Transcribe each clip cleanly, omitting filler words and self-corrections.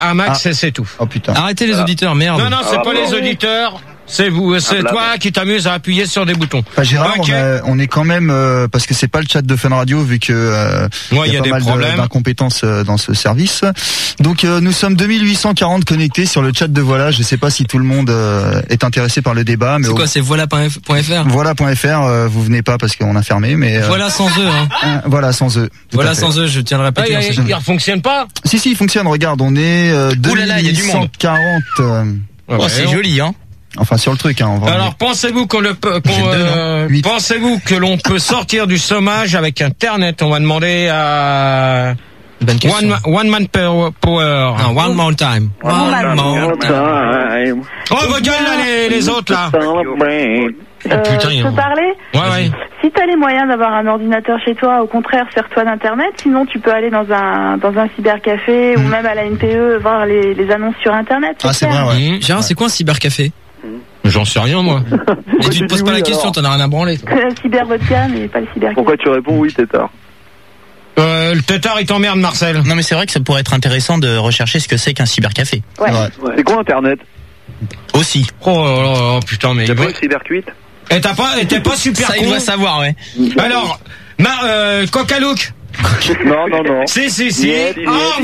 un max, c'est tout. Oh putain. Arrêtez les auditeurs, merde. Non, c'est pas les auditeurs. C'est vous, c'est toi qui t'amuses à appuyer sur des boutons. Enfin, Gérard, on est quand même parce que c'est pas le chat de Fun Radio vu que il y a pas des mal problèmes d'incompétences dans ce service. Donc nous sommes 2840 connectés sur le chat de Voilà. Je sais pas si tout le monde est intéressé par le débat, mais c'est quoi, c'est voilà.fr. Voilà.fr, vous venez pas parce qu'on a fermé, mais voilà sans eux. Hein. Voilà sans eux. Voilà sans eux, je tiens à le répéter. Il fonctionne pas. Si, il fonctionne. Regarde, on est 2840. C'est joli, hein. Enfin sur le truc, hein. Alors pensez-vous pensez-vous que l'on peut sortir du chômage avec Internet? On va demander à One Man Power. Non, One More Time. One More Time. Oh, vos gueules là, les autres là. Putain, je peux parler? Ouais. Si t'as les moyens d'avoir un ordinateur chez toi, au contraire, sers-toi d'Internet. Sinon, tu peux aller dans un cybercafé ou même à la NPE voir les annonces sur Internet. C'est vrai, ouais. Gérard, c'est quoi un cybercafé? J'en sais rien, moi. Et tu te poses pas la question, t'en as rien à branler. La cyber-vodka, mais pas le cybercafé. Pourquoi tu réponds oui, tétard? Le tétard, il t'emmerde, Marcel. Non, mais c'est vrai que ça pourrait être intéressant de rechercher ce que c'est qu'un cybercafé. Ouais. C'est quoi Internet? Aussi. Oh putain, mais... T'as pas une cybercuite? Et t'es pas super ça, con. il doit savoir, ouais. Alors, Coca-Look. Non. Si. Au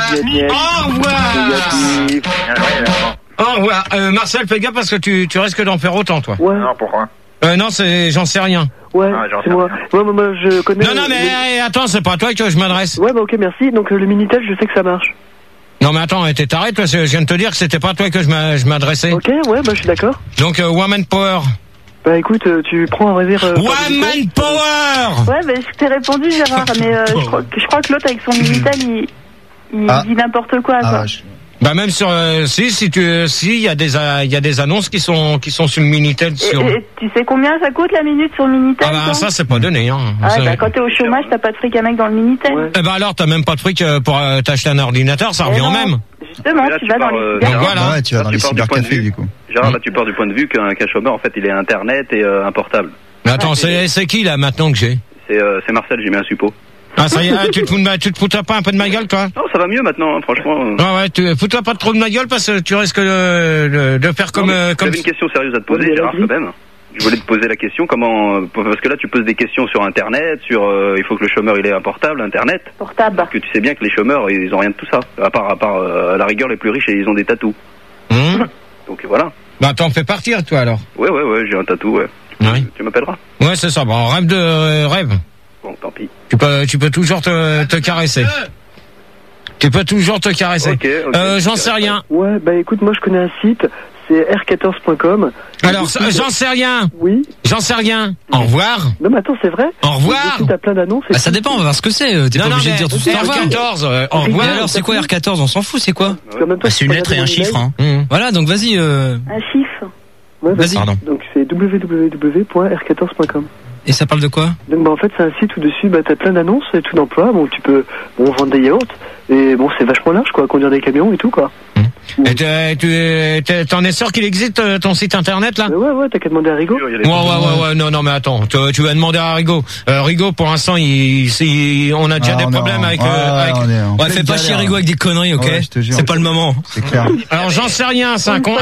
revoir. Marcel, fais gaffe parce que tu risques d'en faire autant, toi. Ouais. Non, pourquoi? Non, j'en sais rien. Ouais, c'est moi. Ouais, moi, je connais... Non, mais attends, c'est pas à toi que je m'adresse. Ouais, bah ok, merci. Donc le Minitel, je sais que ça marche. Non, mais attends, t'es taré, toi, je viens de te dire que c'était pas à toi que je m'adressais. Ok, ouais, bah je suis d'accord. Donc, Woman Power. Bah écoute, tu prends un vrai... Woman Power. Ouais, bah je t'ai répondu, Gérard, mais je crois que l'autre, avec son Minitel, il dit n'importe quoi, quoi. Bah même sur il y a des annonces qui sont sur le Minitel et tu sais combien ça coûte la minute sur le Minitel? Ah bah ça c'est pas donné hein. Ah bah quand t'es au chômage t'as pas de fric à mettre dans le Minitel. Ouais. Eh bah alors t'as même pas de fric pour t'acheter un ordinateur, ça revient au même. Justement, tu vas dans les donc voilà. Ouais, tu vas dans les cybercafés du coup. Gérard, là tu pars du point de vue qu'un chômeur en fait il est internet et un portable. Mais attends, c'est qui là maintenant que j'ai? C'est Marcel, j'ai mis un suppôt. Ah ça y est, tu te foutais pas un peu de ma gueule toi? Non, ça va mieux maintenant, hein, franchement. Ouais, tu fous-toi pas trop de ma gueule parce que tu risques de faire comme... J'avais une question sérieuse à te poser, Gérard, quand même. Je voulais te poser la question, parce que là tu poses des questions sur Internet, il faut que le chômeur il ait un portable, Internet. Portable. Parce que tu sais bien que les chômeurs, ils ont rien de tout ça. À part à la rigueur, les plus riches, ils ont des tatous. Donc voilà. Bah t'en fais partir toi alors? Ouais, j'ai un tatou, ouais. Oui. Tu m'appelleras? Ouais, c'est ça, bon, rêve. Bon, tant pis. Tu peux toujours te caresser. Tu peux toujours te caresser. Ok. J'en sais rien. Ouais, bah écoute, moi je connais un site, c'est r14.com. Alors, j'en sais rien. Oui. J'en sais rien. Au revoir. Non mais attends, c'est vrai. Au revoir. T'as plein d'annonces. Ça dépend, on va voir ce que c'est. T'es pas obligé de dire tout ça. R14, au revoir. Alors, c'est quoi R14? On s'en fout, c'est quoi? C'est une lettre et un chiffre, hein. Voilà, donc vas-y. Un chiffre. Ouais, vas-y. Pardon. Donc c'est www.r14.com. Et ça parle de quoi? Donc bah en fait c'est un site où dessus t'as plein d'annonces et tout d'emploi, bon tu peux vendre des yaourts et bon c'est vachement large quoi, conduire des camions et tout quoi. Et t'en es sûr qu'il existe ton site internet là? Ouais, t'as qu'à demander à Rigaud. Ouais, non mais attends, tu vas demander à Rigaud. Rigaud pour l'instant on a déjà des problèmes avec ouais, fais pas chier Rigaud avec des conneries, ok? C'est pas le moment. C'est clair. Alors j'en sais rien,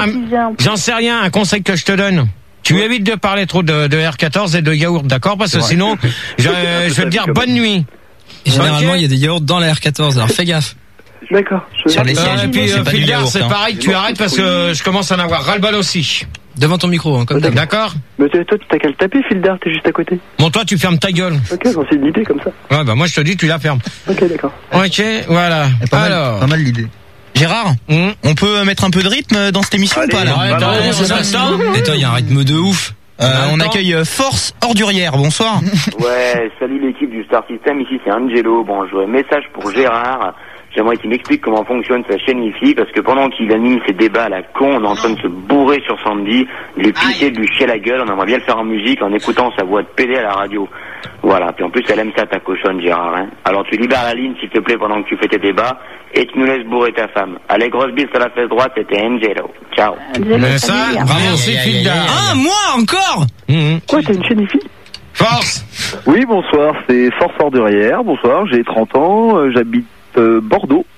un conseil que je te donne. Tu évites de parler trop de R14 et de yaourt, d'accord? Parce que sinon, je vais te dire bonne nuit. Et généralement, il y a des yaourts dans la R14, alors fais gaffe. D'accord. Sur les sièges. Et puis, Fildar, c'est pareil, tu Bon, arrêtes parce que je commence à en avoir ras-le-bal aussi. Devant ton micro, hein, comme d'hab. D'accord? Mais toi, t'as qu'à le taper, Fildar, t'es juste à côté. Bon, toi, tu fermes ta gueule. Ok, j'en sais une idée comme ça. Ouais, bah moi, je te dis, tu la fermes. Ok, d'accord. Ok, voilà. Alors. Pas mal l'idée. Gérard, on peut mettre un peu de rythme dans cette émission ou pas là? Attends, il y a un rythme de ouf. On accueille Force Ordurière, bonsoir. Ouais, salut l'équipe du Star System, ici c'est Angelo. Bon, j'aurais un message pour Gérard. J'aimerais qu'il m'explique comment fonctionne sa chaîne Wi-Fi, parce que pendant qu'il anime ses débats à la con, on est en train de se bourrer sur Sandy, lui pisser, de lui chier la gueule, on aimerait bien le faire en musique en écoutant sa voix de PD à la radio. Voilà, puis en plus elle aime ça ta cochonne Gérard, hein. Alors tu libères la ligne s'il te plaît pendant que tu fais tes débats, et tu nous laisses bourrer ta femme. Allez, grosse bise sur la fesse droite, c'était Angelo. Ciao. Mais ça, merci Fildar. Ah, moi encore? Quoi, t'as une chaîne Wi-Fi? Force. Oui, bonsoir, c'est Force Ordurière, bonsoir, j'ai 30 ans, j'habite Bordeaux.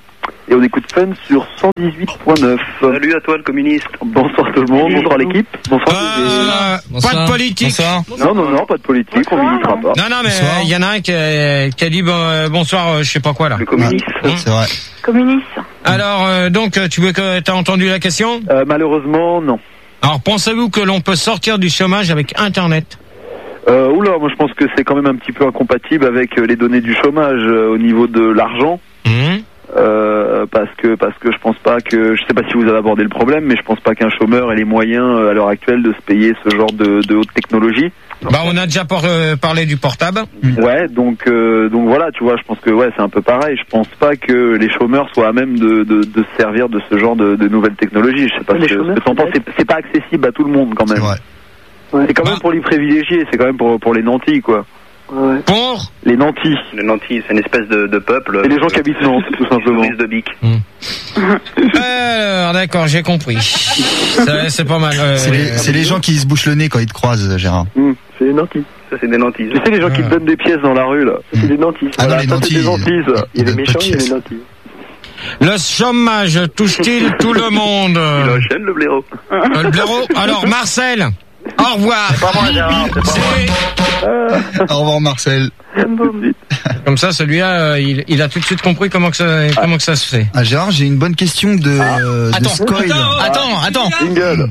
Et on écoute Fun sur 118.9. Salut à toi le communiste. Bonsoir tout le monde, bonsoir à l'équipe. Bonsoir. Pas de politique. Bonsoir. Non, pas de politique, on militera pas. Non, mais il y en a un qui a dit bonsoir, je sais pas quoi là. Le communiste. C'est vrai. Communiste. Alors, donc, t'as entendu la question? Malheureusement, non. Alors, pensez-vous que l'on peut sortir du chômage avec Internet? Oula, moi je pense que c'est quand même un petit peu incompatible avec les données du chômage au niveau de l'argent. Parce que je pense pas que, je sais pas si vous avez abordé le problème, mais je pense pas qu'un chômeur ait les moyens à l'heure actuelle de se payer ce genre de haute technologie. Bah, on a déjà parlé du portable. Ouais, donc voilà, tu vois, je pense que ouais, c'est un peu pareil. Je pense pas que les chômeurs soient à même de se servir de ce genre de nouvelles technologies. Je sais pas ce que t'en penses. C'est pas accessible à tout le monde quand même. C'est quand même pour les privilégiés, c'est quand même pour les nantis, quoi. Ouais. Pour les nantis. Les nantis, c'est une espèce de peuple. Et les gens qui habitent Nantes, tout simplement. De bic. Alors, d'accord, j'ai compris. C'est pas mal. C'est les gens qui se bouchent le nez quand ils te croisent, Gérard. C'est les nantis. Ça, c'est des nantis. Tu sais, les gens qui te donnent des pièces dans la rue, là. Ça, c'est des nantis. Ah voilà, non, les nantis. C'est des nantis, ça. Il y a les méchants, il y a les nantis. Le chômage touche-t-il tout le monde? Il enchaîne le blaireau. Le blaireau. Alors, Marcel, au revoir. C'est pas moi, Gérard, c'est pas moi. Au revoir, Marcel. Comme ça, celui-là, il a tout de suite compris comment que ça se fait. Ah, Gérard, j'ai une bonne question de Scoil. Attends. Jingle.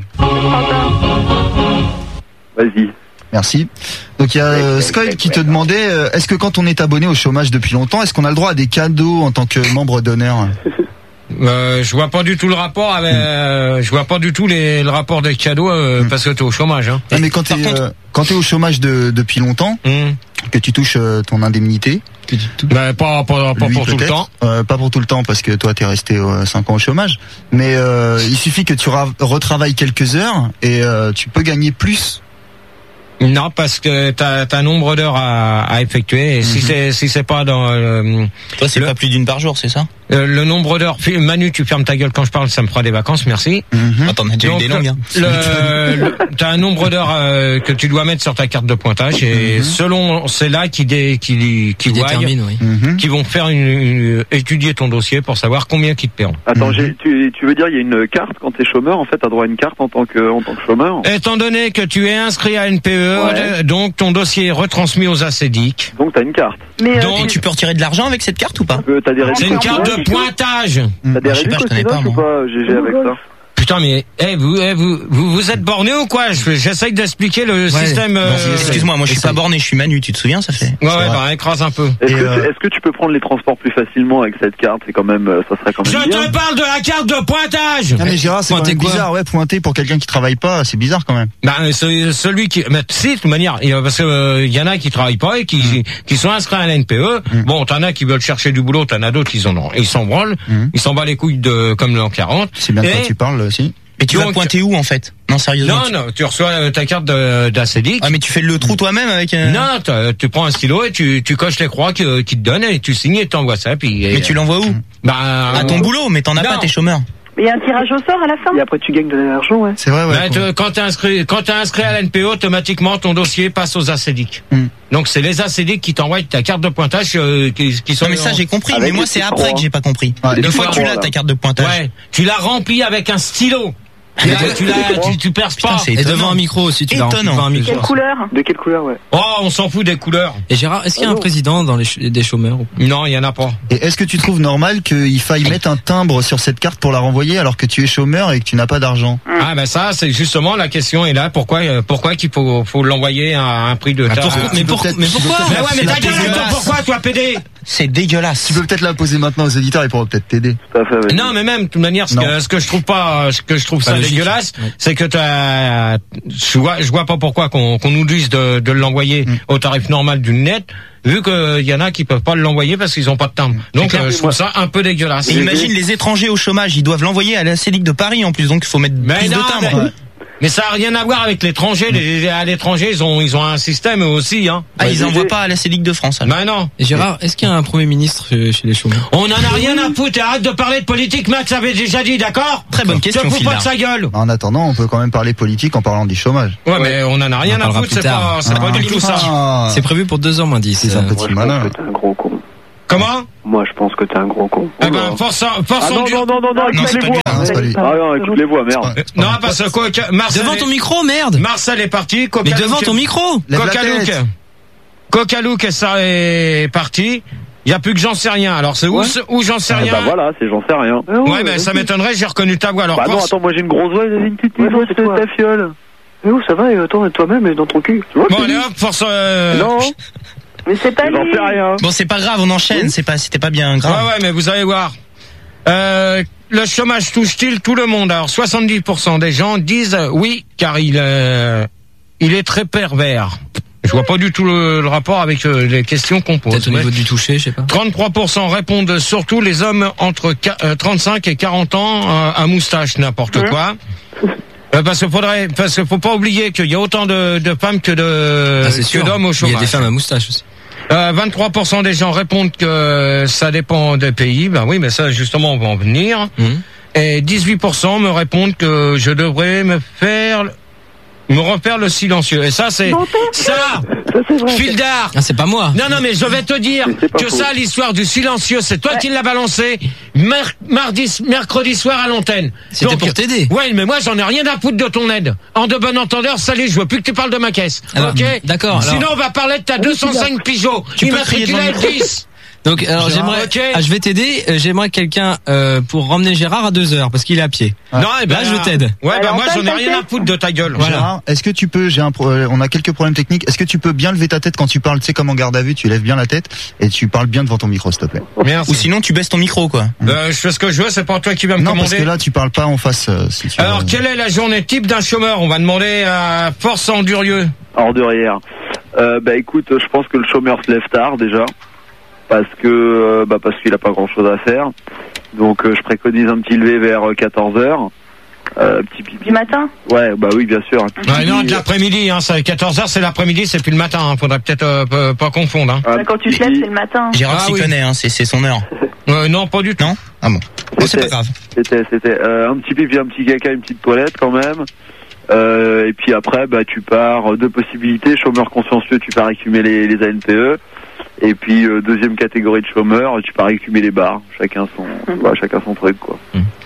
Vas-y. Merci. Donc il y a Scoil qui te demandait, est-ce que quand on est abonné au chômage depuis longtemps, est-ce qu'on a le droit à des cadeaux en tant que membre d'honneur? Je vois pas du tout le rapport avec, je vois pas du tout le rapport des cadeaux parce que t'es au chômage. Hein. Ah, mais quand t'es au chômage depuis longtemps, que tu touches ton indemnité, pas pour tout le temps. Pas pour tout le temps parce que toi t'es resté 5 ans au chômage. Mais il suffit que tu retravailles quelques heures et tu peux gagner plus. Non, parce que t'as un nombre d'heures à effectuer et si c'est pas dans toi c'est pas plus d'une par jour, c'est ça? Le nombre d'heures. Manu, tu fermes ta gueule quand je parle, ça me fera des vacances, merci. Attends, on a déjà eu des longues. Hein. T'as un nombre d'heures que tu dois mettre sur ta carte de pointage et selon c'est là qui détermine, qui vont faire étudier ton dossier pour savoir combien qu'ils te paieront. Attends, tu veux dire il y a une carte quand t'es chômeur, en fait t'as droit à une carte en tant que chômeur? Étant donné que tu es inscrit à NPE, donc ton dossier est retransmis aux ACDIC. Donc t'as une carte. Mais donc tu peux retirer de l'argent avec cette carte ou pas? C'est une carte de pointage. T'as des réductions, je connais pas, moi. Ou pas, GG avec ça? Putain, mais vous êtes borné ou quoi? J'essaye d'expliquer le système. Excuse-moi, moi je suis pas borné, je suis Manu, tu te souviens, ça fait. Ouais, bah écrase un peu. Est-ce que tu peux prendre les transports plus facilement avec cette carte? C'est quand même, ça serait quand même Je bien. te parle de la carte de pointage. Ah mais Gérard, c'est quand même bizarre, pointer pour quelqu'un qui travaille pas, c'est bizarre quand même. Bah celui qui, mais si de toute manière, parce que y en a qui travaillent pas et qui sont inscrits à la NPE. Bon, t'en as qui veulent chercher du boulot, t'en as d'autres qui ils s'en branlent, ils s'en battent les couilles comme l'an 40. C'est bien de quoi tu parles aussi. Mais tu vas pointer où en fait? Non, sérieusement. Non, tu reçois ta carte d'ACDIC. Ah, mais tu fais le trou toi-même avec Non, tu prends un stylo et tu coches les croix qui te donnent et tu signes et t'envoies ça. Mais tu l'envoies où? Bah, à ton boulot, mais t'en as pas, t'es chômeur. Mais il y a un tirage au sort à la fin. Et après tu gagnes de l'argent, ouais. C'est vrai, ouais. Bah, quand t'es inscrit à l'NPE, automatiquement ton dossier passe aux ACDIC. Donc c'est les ACDIC qui t'envoient ta carte de pointage qui sont. Non mais ça j'ai compris, mais moi c'est après que j'ai pas compris. Une fois que tu l'as ta carte de pointage. Ouais, tu l'as remplie avec un stylo. Tu perces pas. Et devant un micro aussi, tu l'as rempli devant un micro. Quelle couleur? De quelle couleur, ouais. Oh, on s'en fout des couleurs. Et Gérard, est-ce qu'il y a un président dans des chômeurs? Non, il y en a pas. Et est-ce que tu trouves normal qu'il faille mettre un timbre sur cette carte pour la renvoyer alors que tu es chômeur et que tu n'as pas d'argent? Ah ben ça, c'est justement la question est là. Pourquoi qu'il faut l'envoyer à un prix de ta... Mais pourquoi? Mais ouais, mais ta gueule, pourquoi toi PD? C'est dégueulasse. Tu peux peut-être la poser maintenant aux éditeurs, ils pourront peut-être t'aider. Non, mais même de toute manière, ce que je trouve ça dégueulasse, c'est que je vois pas pourquoi qu'on nous dise de l'envoyer au tarif normal d'une net, vu qu'il y en a qui peuvent pas l'envoyer parce qu'ils ont pas de timbre. Donc je trouve ça un peu dégueulasse. Et imagine les étrangers au chômage, ils doivent l'envoyer à la CEDIC de Paris en plus, donc il faut mettre plus de timbres. Mais ça a rien à voir avec l'étranger. À l'étranger, ils ont un système eux aussi, hein. Ah, ils envoient pas à la CEDIC de France. Alors. Bah non. Et Gérard, est-ce qu'il y a un Premier ministre chez les chômeurs? On en a rien à foutre. Arrête de parler de politique, Max avait déjà dit, d'accord? Très bonne question. Tu te fous pas de sa gueule. En attendant, on peut quand même parler politique en parlant du chômage. Ouais, mais on en a rien à foutre. C'est pas du tout ça. C'est prévu pour 2h moins 10. C'est un petit malin. C'est un gros con. Comment? Moi, je pense que t'es un gros con. Eh ben, force non, écoute les voix. Non, écoute les voix, merde. Non, parce que Marcel. Devant ton micro, merde. Marcel est parti. Mais devant ton micro. Coca-Look, ça est parti. Il y a plus que j'en sais rien. Alors c'est où j'en sais rien. Bah voilà, c'est j'en sais rien. Ouais, mais ça m'étonnerait, j'ai reconnu ta voix. Alors bah non, attends, moi j'ai une grosse voix, j'ai une petite voix, c'est ta fiole. Mais où ça va, et attends, toi-même et dans ton cul. Bon, allez hop, force. Non. Mais c'est pas lui. J'en sais rien. Bon, c'est pas grave, on enchaîne, c'était pas bien grave. Ouais, mais vous allez voir. Le chômage touche-t-il tout le monde? Alors 70% des gens disent oui, car il est très pervers. Je vois pas du tout le rapport avec les questions qu'on pose. Peut-être au niveau du toucher, je sais pas. 33% répondent surtout les hommes entre 35 et 40 ans à moustache, n'importe quoi. Parce que faut pas oublier qu'il y a autant de femmes que d'hommes au chômage. Il y a des femmes à moustache aussi. 23% des gens répondent que ça dépend des pays. Ben oui, mais ça justement on va en venir. Et 18% me répondent que je devrais me refaire le silencieux. Et ça, c'est fil d'art. Ah, c'est pas moi. Non, mais je vais te dire que ça, l'histoire du silencieux, c'est toi qui l'as balancé mercredi soir à l'antenne. C'était pour t'aider. Ouais, mais moi, j'en ai rien à foutre de ton aide. En de bon entendeur, salut, je veux plus que tu parles de ma caisse. Alors, ok? D'accord. Sinon, on va parler de ta 205 pigeons. Tu peux crier devant le micro. 10. Donc, alors, je vais t'aider, j'aimerais quelqu'un, pour ramener Gérard à 2h, parce qu'il est à pied. Non, et ben, là, je t'aide. Ouais, bah, moi, j'en ai rien à foutre de ta gueule. Voilà. Gérard, est-ce que tu peux, on a quelques problèmes techniques, est-ce que tu peux bien lever ta tête quand tu parles, tu sais, comme en garde à vue, tu lèves bien la tête, et tu parles bien devant ton micro, s'il te plaît. Merci. Ou sinon, tu baisses ton micro, quoi. Je fais ce que je veux, c'est pas toi qui vas me commander. Non, parce que là, tu parles pas en face, si tu Alors, quelle est la journée type d'un chômeur? On va demander à Force Endurieux. Ordurière. Bah, écoute, je pense que le chômeur se lève tard, déjà. Parce qu'il a pas grand chose à faire. Donc je préconise un petit lever vers 14h. Petit pipi. Du matin? Ouais, bah oui, bien sûr. Non, de l'après-midi, hein, 14h c'est l'après-midi, c'est plus le matin, hein. Faudrait peut-être pas confondre, hein. Quand tu te lèves, c'est le matin. Gérard s'y connaît, hein, c'est son heure. Non, pas du tout. Non? Ah bon. C'est pas grave. C'était un petit pipi, un petit caca, une petite toilette quand même. Et puis après, bah tu pars, deux possibilités, chômeur consciencieux, tu pars écumer les ANPE. Et puis deuxième catégorie de chômeurs, tu pars écumer les bars, chacun son truc, quoi.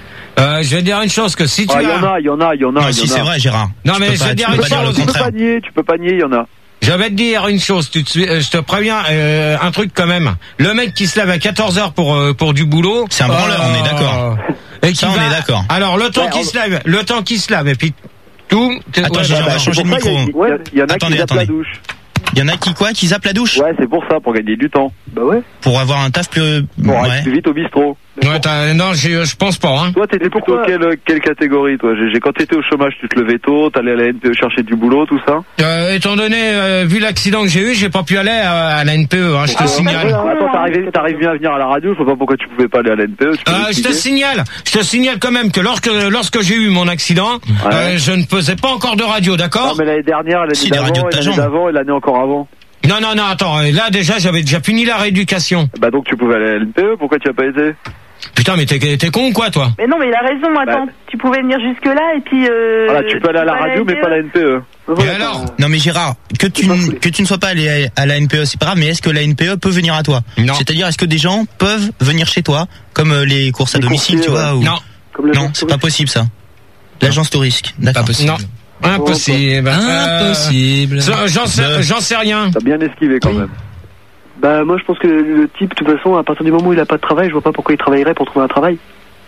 Je vais te dire une chose, que si tu il y en a. Non, si c'est vrai, Gérard. Non, mais je vais te dire une chose. Tu peux pas nier, il y en a. Je vais te dire une chose, je te préviens, un truc quand même. Le mec qui se lève à 14h pour du boulot. C'est un branleur, on est d'accord. Et ça, on est d'accord. Alors, le temps qu'il se lève, et puis tout. Attends, on va changer de micro. Il y en a qui zappent la douche. Il y en a qui zappent la douche? Ouais, c'est pour ça, pour gagner du temps. Bah ouais. Pour avoir un taf plus... Pour aller plus vite au bistrot. Ouais, non, je pense pas, hein. Toi, t'étais plutôt quelle catégorie, toi? Quand t'étais au chômage, tu te levais tôt, t'allais à la NPE chercher du boulot, tout ça? Étant donné, vu l'accident que j'ai eu, j'ai pas pu aller à la NPE, hein, je te signale. Attends, t'arrives bien à venir à la radio, je vois pas pourquoi tu pouvais pas aller à la NPE. Je te signale quand même que lorsque j'ai eu mon accident, je ne faisais pas encore de radio, d'accord? Non, mais l'année dernière, l'année d'avant et l'année encore avant. Non, attends, là déjà, j'avais déjà fini la rééducation. Bah donc tu pouvais aller à la NPE, pourquoi tu as pas été? Putain, mais t'es con ou quoi, toi? Mais non, mais il a raison, attends, tu pouvais venir jusque-là et puis... Voilà, tu peux aller à la radio, mais pas à la NPE. Et alors? Non mais Gérard, que tu ne sois pas allé à la NPE, c'est pas grave, mais est-ce que la NPE peut venir à toi? Non. C'est-à-dire, est-ce que des gens peuvent venir chez toi, comme les courses à domicile, tu vois? Non. Non, c'est pas possible, ça. L'agence touristique, d'accord. Pas possible. Non. Impossible. Impossible. J'en sais rien. T'as bien esquivé quand même. Bah moi je pense que le type, de toute façon, à partir du moment où il a pas de travail, je vois pas pourquoi il travaillerait pour trouver un travail.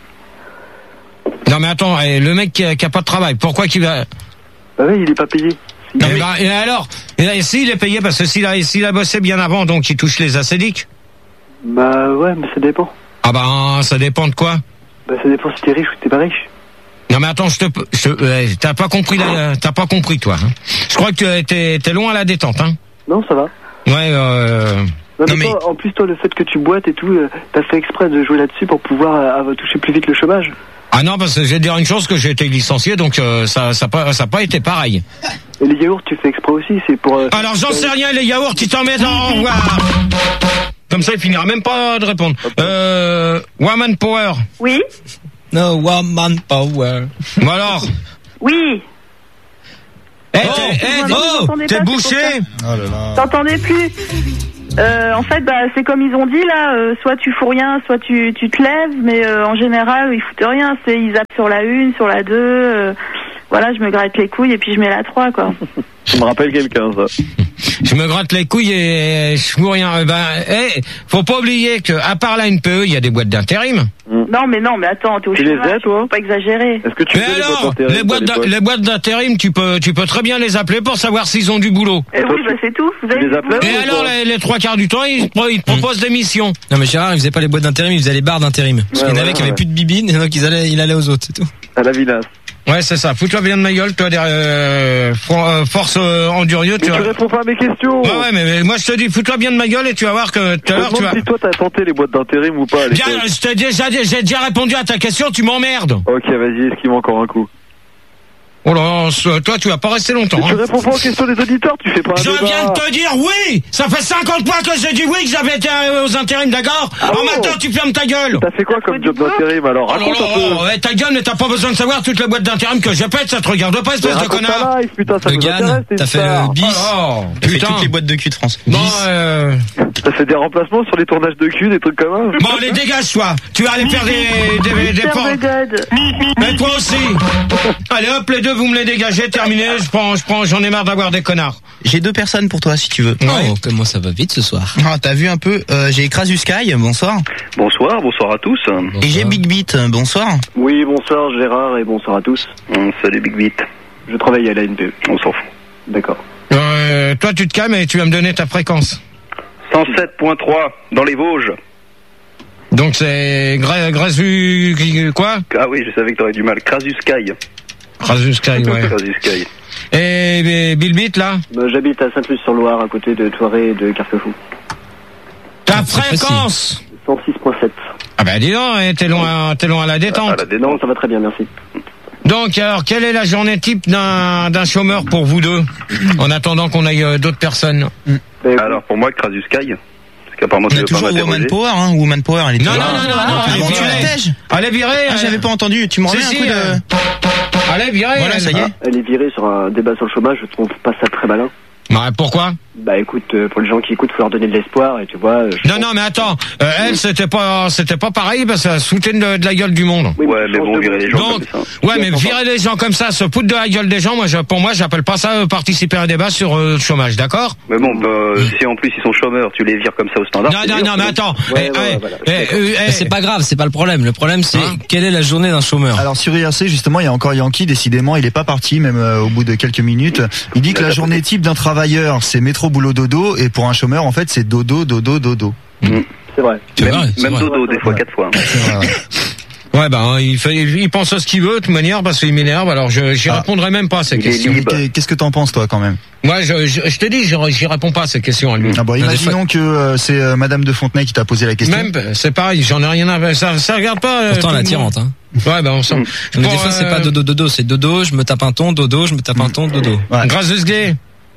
Non mais attends, le mec qui a pas de travail, pourquoi qu'il va... Bah oui, il est pas payé. Non, et alors, s'il est payé, parce que s'il a bossé bien avant, donc il touche les acédiques. Bah ouais, mais ça dépend. Ah bah ça dépend de quoi? Bah ça dépend si t'es riche ou t'es pas riche. Non mais attends, t'as pas compris toi. Hein. Je crois que t'es loin à la détente, hein. Non, ça va. Ouais. Non, mais toi, en plus toi, le fait que tu boites et tout, t'as fait exprès de jouer là-dessus pour pouvoir toucher plus vite le chômage. Ah non, parce que je vais te dire une chose, que j'ai été licencié, donc ça a pas été pareil. Et les yaourts, tu fais exprès aussi, c'est pour... Alors j'en sais rien, les yaourts, tu t'en mets dans... Comme ça, il finira même pas de répondre. Woman Power. Oui. No woman power. Bon alors. Oui. T'es bouché. T'entendais plus. En fait, c'est comme ils ont dit là, soit tu fous rien, soit tu te lèves, mais en général, ils foutent rien. Ils zappent sur la 1, sur la 2. Voilà, je me gratte les couilles et puis je mets la 3, quoi. Ça me rappelle quelqu'un, ça. Je me gratte les couilles et je fous rien. Faut pas oublier que à part la NPE, il y a des boîtes d'intérim. Non, mais attends, t'es au tu chômage, les as, toi? Faut pas exagérer. Est-ce que tu mais alors, les boîtes d'intérim, tu peux très bien les appeler pour savoir s'ils ont du boulot. Oui, c'est tout. Vous avez les appelez? Et alors, les 3/4 du temps, ils te proposent des missions. Non, mais Gérard, il faisait pas les boîtes d'intérim, il faisait les bars d'intérim. Parce qu'il y en avait qui avaient plus de bibine, et donc il allait aux autres, c'est tout. À la villa. Ouais, c'est ça. Fous-toi bien de ma gueule, toi, force endurieux. Tu réponds pas à mes questions. Ouais, mais moi je te dis, fous-toi bien de ma gueule et tu vas voir que tout à l'heure tu vas. Si toi t'as tenté les boîtes d'intérim ou pas. Bien, j'ai déjà répondu à ta question, tu m'emmerdes. Ok, vas-y, esquive encore un coup. Oh là, toi tu vas pas rester longtemps. Tu réponds pas aux questions des auditeurs, tu fais pas un débat. Je viens de te dire oui. Ça fait 50 fois que j'ai dit oui, que j'avais été aux intérims, d'accord. Maintenant tu fermes ta gueule. T'as fait quoi comme job d'intérim alors? Raconte un peu. Ouais, ta gueule, mais t'as pas besoin de savoir toutes les boîtes d'intérim que je pète, ça te regarde pas, espèce de connard. Putain, ça le GAN, t'as fait le bis. T'as fait toutes les boîtes de cul de France. Bon, t'as fait des remplacements sur les tournages de cul, des trucs comme ça. Bon, allez, dégage-toi. Tu vas aller faire des ports. Mais toi aussi. Allez hop, les deux, vous me les dégagez. Terminé, j'en ai marre d'avoir des connards. J'ai 2 personnes pour toi si tu veux. Oh, comment ça va vite ce soir. Ah, t'as vu un peu, j'ai Crasus Sky, bonsoir. Bonsoir à tous. Bonsoir. Et j'ai Big Beat, bonsoir. Oui, bonsoir Gérard et bonsoir à tous. Salut Big Beat. Je travaille à la NPE. On s'en fout. D'accord. Toi tu te calmes et tu vas me donner ta fréquence. 107.3 dans les Vosges. Donc c'est Grasu quoi? Ah oui, je savais que t'aurais du mal. Crasus Sky. Crasus Sky, ouais. Crasus Sky. Et Bill Beat là? J'habite à Sainte-Luce-sur-Loire, à côté de Thoiré et de Carquefou. Ta fréquence? 106.7. Ah bah dis donc, t'es loin à la détente. Non, ça va très bien, merci. Donc alors, quelle est la journée type d'un chômeur pour vous deux, en attendant qu'on aille d'autres personnes? Alors pour moi, Crasus Sky. On a toujours Woman Power, hein. Woman Power, elle est non, tu la tèges. Elle est virée. Ah, j'avais pas entendu. Tu m'en remets un coup de. Elle est virée. Voilà, ça y est. Elle est virée sur un débat sur le chômage. Je trouve pas ça très malin. Bah pourquoi? Bah écoute, pour les gens qui écoutent, faut leur donner de l'espoir et tu vois. Non mais attends, elle c'était pas pareil parce qu'elle soutient de la gueule du monde. Oui, ouais, mais bon, virer les gens comme ça. Ouais, mais virer les gens comme ça, se foutre de la gueule des gens, pour moi, j'appelle pas ça participer à un débat sur le chômage, d'accord? Mais bon, si en plus ils sont chômeurs, tu les vires comme ça au standard. Non, mais attends. C'est pas grave, c'est pas le problème. Le problème, c'est quelle est la journée d'un chômeur? Alors sur IRC, justement, il y a encore Yankee, décidément, il est pas parti, même au bout de quelques minutes. Il dit que la journée type d'un travailleur, c'est métro, boulot, dodo, et pour un chômeur, en fait, c'est dodo, dodo, dodo. C'est vrai. Même dodo, des fois, 4 fois. Ouais, il pense à ce qu'il veut, de toute manière, parce qu'il m'énerve, alors j'y répondrai même pas à ces questions. Qu'est-ce que t'en penses, toi, quand même? Moi, je te dis, j'y réponds pas à ces questions à lui. Ah bon, imaginons que c'est Madame de Fontenay qui t'a posé la question. Même, c'est pareil, j'en ai rien à... Ça regarde pas... Pourtant, la tirante, hein. Ouais, on sent. Mais des fois, c'est pas dodo, dodo, c'est dodo, je me tape un ton, dodo, je me tape un ton, dodo. Grâce de ce gay.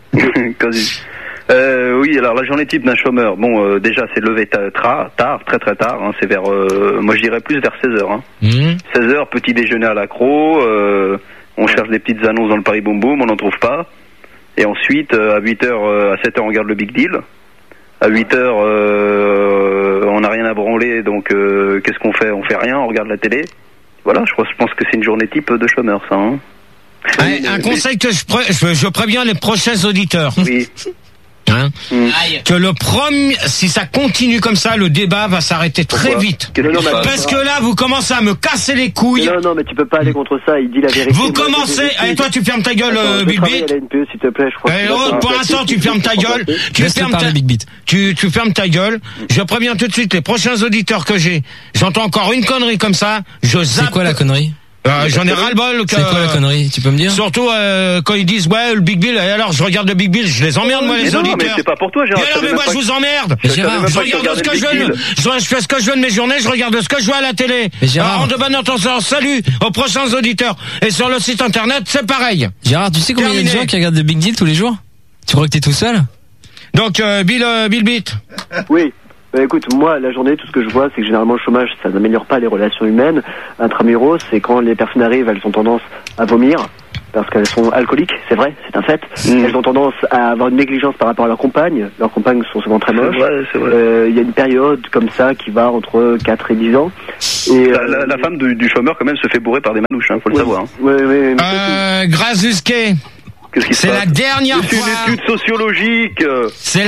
Oui, alors la journée type d'un chômeur, bon, déjà c'est levé tard, très très tard, hein, c'est vers, moi je dirais plus vers 16h. Hein. 16h, petit déjeuner à l'accro, on cherche des petites annonces dans le Paris Boom Boom, on n'en trouve pas. Et ensuite, à 8h, à 7h, on regarde le Big Deal. À 8h, on n'a rien à branler, donc qu'est-ce qu'on fait? On fait rien, on regarde la télé. Voilà, je pense que c'est une journée type de chômeur, ça. Hein. Un conseil que je préviens les prochains auditeurs. Oui. Hein que le premier, si ça continue comme ça, le débat va s'arrêter très vite. Parce que là, vous commencez à me casser les couilles. Non, mais tu peux pas aller contre ça. Il dit la vérité. Vous commencez. Allez, toi, tu fermes ta gueule, Big Beat. S'il te plaît, je crois. Pour l'instant, tu fermes ta gueule. Tu fermes ta gueule. Je préviens tout de suite les prochains auditeurs que j'ai. J'entends encore une connerie comme ça. C'est quoi la connerie? J'en ai ras-le-bol. C'est quoi la connerie? Tu peux me dire? Surtout quand ils disent ouais le Big Bill. Et alors je regarde le Big Bill, je les emmerde moi les auditeurs. Mais c'est pas pour toi, Gérard. Mais moi je vous emmerde. Je regarde ce que je veux. Je fais ce que je veux de mes journées. Je regarde ce que je veux à la télé. Alors de bonne attention. Salut aux prochains auditeurs. Et sur le site internet c'est pareil. Gérard, tu sais combien il y a de gens qui regardent le Big Deal tous les jours? Tu crois que t'es tout seul? Donc Bill Beat. Oui. Écoute, moi, la journée, tout ce que je vois, c'est que généralement, le chômage, ça n'améliore pas les relations humaines. Intramuros, c'est quand les personnes arrivent, elles ont tendance à vomir. parce qu'elles sont alcooliques, c'est vrai, c'est un fait. Elles ont tendance à avoir une négligence par rapport à leurs compagnes. Leurs compagnes sont souvent très moches. C'est vrai. Il y a une période comme ça qui va entre 4 et 10 ans. Et la femme du chômeur quand même se fait bourrer par des manouches, faut le savoir. Grazuske. C'est la dernière fois. C'est une étude sociologique. C'est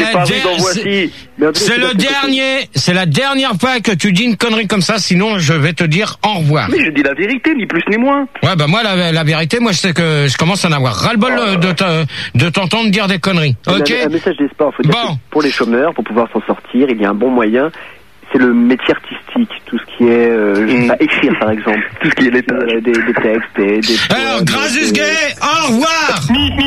la dernière fois que tu dis une connerie comme ça, sinon je vais te dire au revoir. Mais je dis la vérité, ni plus ni moins. Ouais, bah moi la vérité, moi je sais que je commence à en avoir ras-le-bol de t'entendre dire des conneries. Ok. Un message d'espoir, faut dire que pour les chômeurs, pour pouvoir s'en sortir, il y a un bon moyen. C'est le métier artistique, tout ce qui est écrire par exemple, tout ce qui est des textes, des alors Grazuske, au revoir.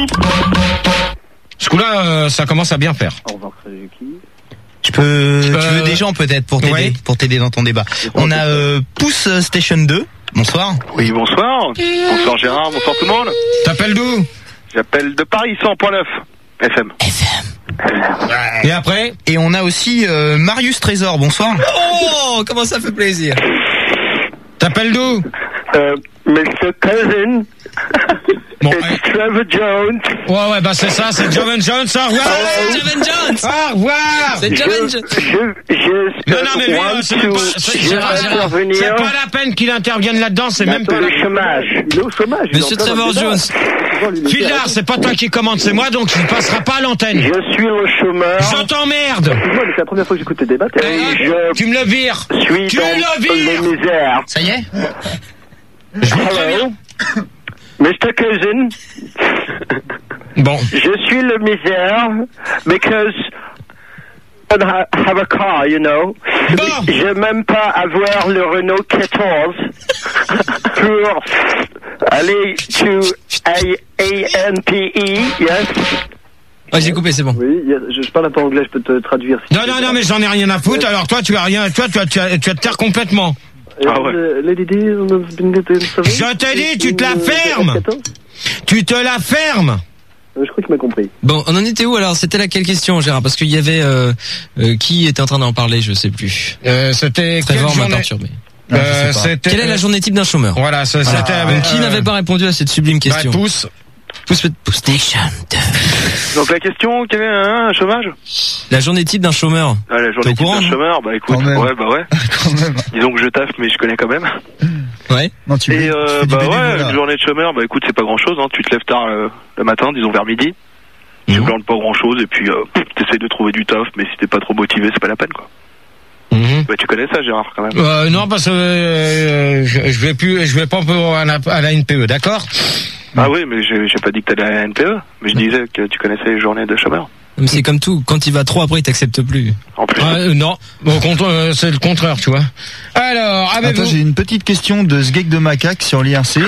Ce coup-là, ça commence à bien faire. Au revoir Suzuki. Tu veux des gens peut-être pour t'aider dans ton débat. On a Pouce Station 2. Bonsoir. Oui, bonsoir. Bonsoir Gérard, bonsoir tout le monde. T'appelles d'où? J'appelle de Paris 100.9 FM. Et après? Et on a aussi Marius Trésor, bonsoir. Oh, comment ça fait plaisir. T'appelles d'où? Mr. Cousin. Bon, it's Trevor Jones. Ouais, bah c'est ça, c'est Joven Jones. Au revoir. Joven Jones. Au revoir. C'est Joven Jones. Non, mais c'est pas la peine qu'il intervienne là-dedans, c'est même pas le chômage. Il est au chômage. Monsieur Trevor Jones. Fildar, c'est pas toi qui commande, c'est moi, donc tu ne passeras pas à l'antenne. Je suis le chômeur. Je t'emmerde. Excuse-moi, mais c'est la première fois que j'écoute tes débats. Tu me le vires. Tu le vires. Misères. Ça y est? Hello. Mr. Cousin. Bon. Je suis le misère because I don't have a car, you know. Bon. Je même pas avoir le Renault 14 pour aller to ANPE, yes. Ouais, j'ai coupé, c'est bon. Oui, je parle un peu anglais, je peux te traduire. Si non, mais j'en ai rien à foutre. Alors toi, tu vas te taire complètement. Ah ouais. Je te dis, tu te la fermes. Tu te la fermes. Je crois qu'il m'a compris. Bon, on en était où alors? C'était laquelle question, Gérard? Parce qu'il y avait qui était en train d'en parler, je sais plus. C'était Trevor m'a perturbé. Quelle est la journée type d'un chômeur? Voilà, c'était qui n'avait pas répondu à cette sublime question? Pouce Station 2. Donc la question, quel est un chômage? La journée type d'un chômeur. Ah, la journée type d'un chômeur, bah écoute, ouais. Quand même. Disons que je taffe, mais je connais quand même. Ouais. Non, tu fais une journée de chômeur, bah écoute, c'est pas grand chose, hein. Tu te lèves tard le matin, disons vers midi. Tu glandes pas grand chose, et puis t'essayes de trouver du taf, mais si t'es pas trop motivé, c'est pas la peine, quoi. Bah, tu connais ça, Gérard, quand même. Non, parce que je vais pas à la NPE, d'accord? Ah oui, mais j'ai pas dit que t'allais à la NPE, mais je disais que tu connaissais les journées de chômeur. Mais c'est comme tout, quand il va trop, après il t'accepte plus. En plus. Non, c'est le contraire, tu vois. Alors, attends, j'ai une petite question de Sgeg de Macaque sur l'IRC.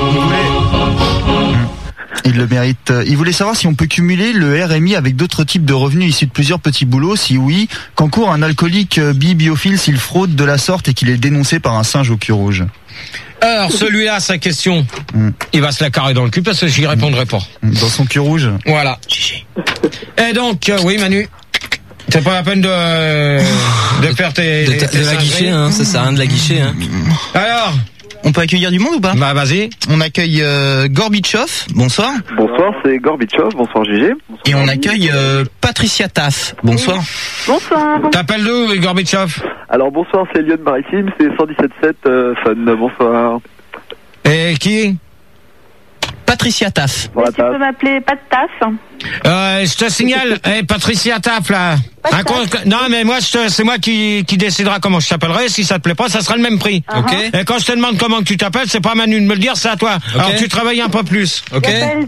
Il le mérite. Il voulait savoir si on peut cumuler le RMI avec d'autres types de revenus issus de plusieurs petits boulots. Si oui, qu'encourt un alcoolique biophile s'il fraude de la sorte et qu'il est dénoncé par un singe au cul rouge? Alors, celui-là, sa question, il va se la carrer dans le cul parce que j'y répondrai pas. Dans son cul rouge? Voilà. Et donc, oui, Manu, c'est pas la peine de faire tes la guichet, hein, ça sert à rien de la guichet, hein. Alors, on peut accueillir du monde ou pas? Bah vas-y. On accueille Gorbichov, bonsoir. Bonsoir, c'est Gorbichov, bonsoir GG. Et on accueille Patricia Taff, bonsoir. Bonsoir. T'appelles d'où, Gorbichov? Alors bonsoir, c'est Lyon Maritime, c'est 117.7 Fun, bonsoir. Et qui? Patricia Taff. Tu peux m'appeler pas de Taff. Je te signale, Patricia Taff là. Non mais moi c'est moi qui décidera comment je t'appellerai. Si ça te plaît pas, ça sera le même prix. Ok. Et quand je te demande comment tu t'appelles, c'est pas à Manu de me le dire, c'est à toi. Okay. Alors tu travailles un peu plus. Ok.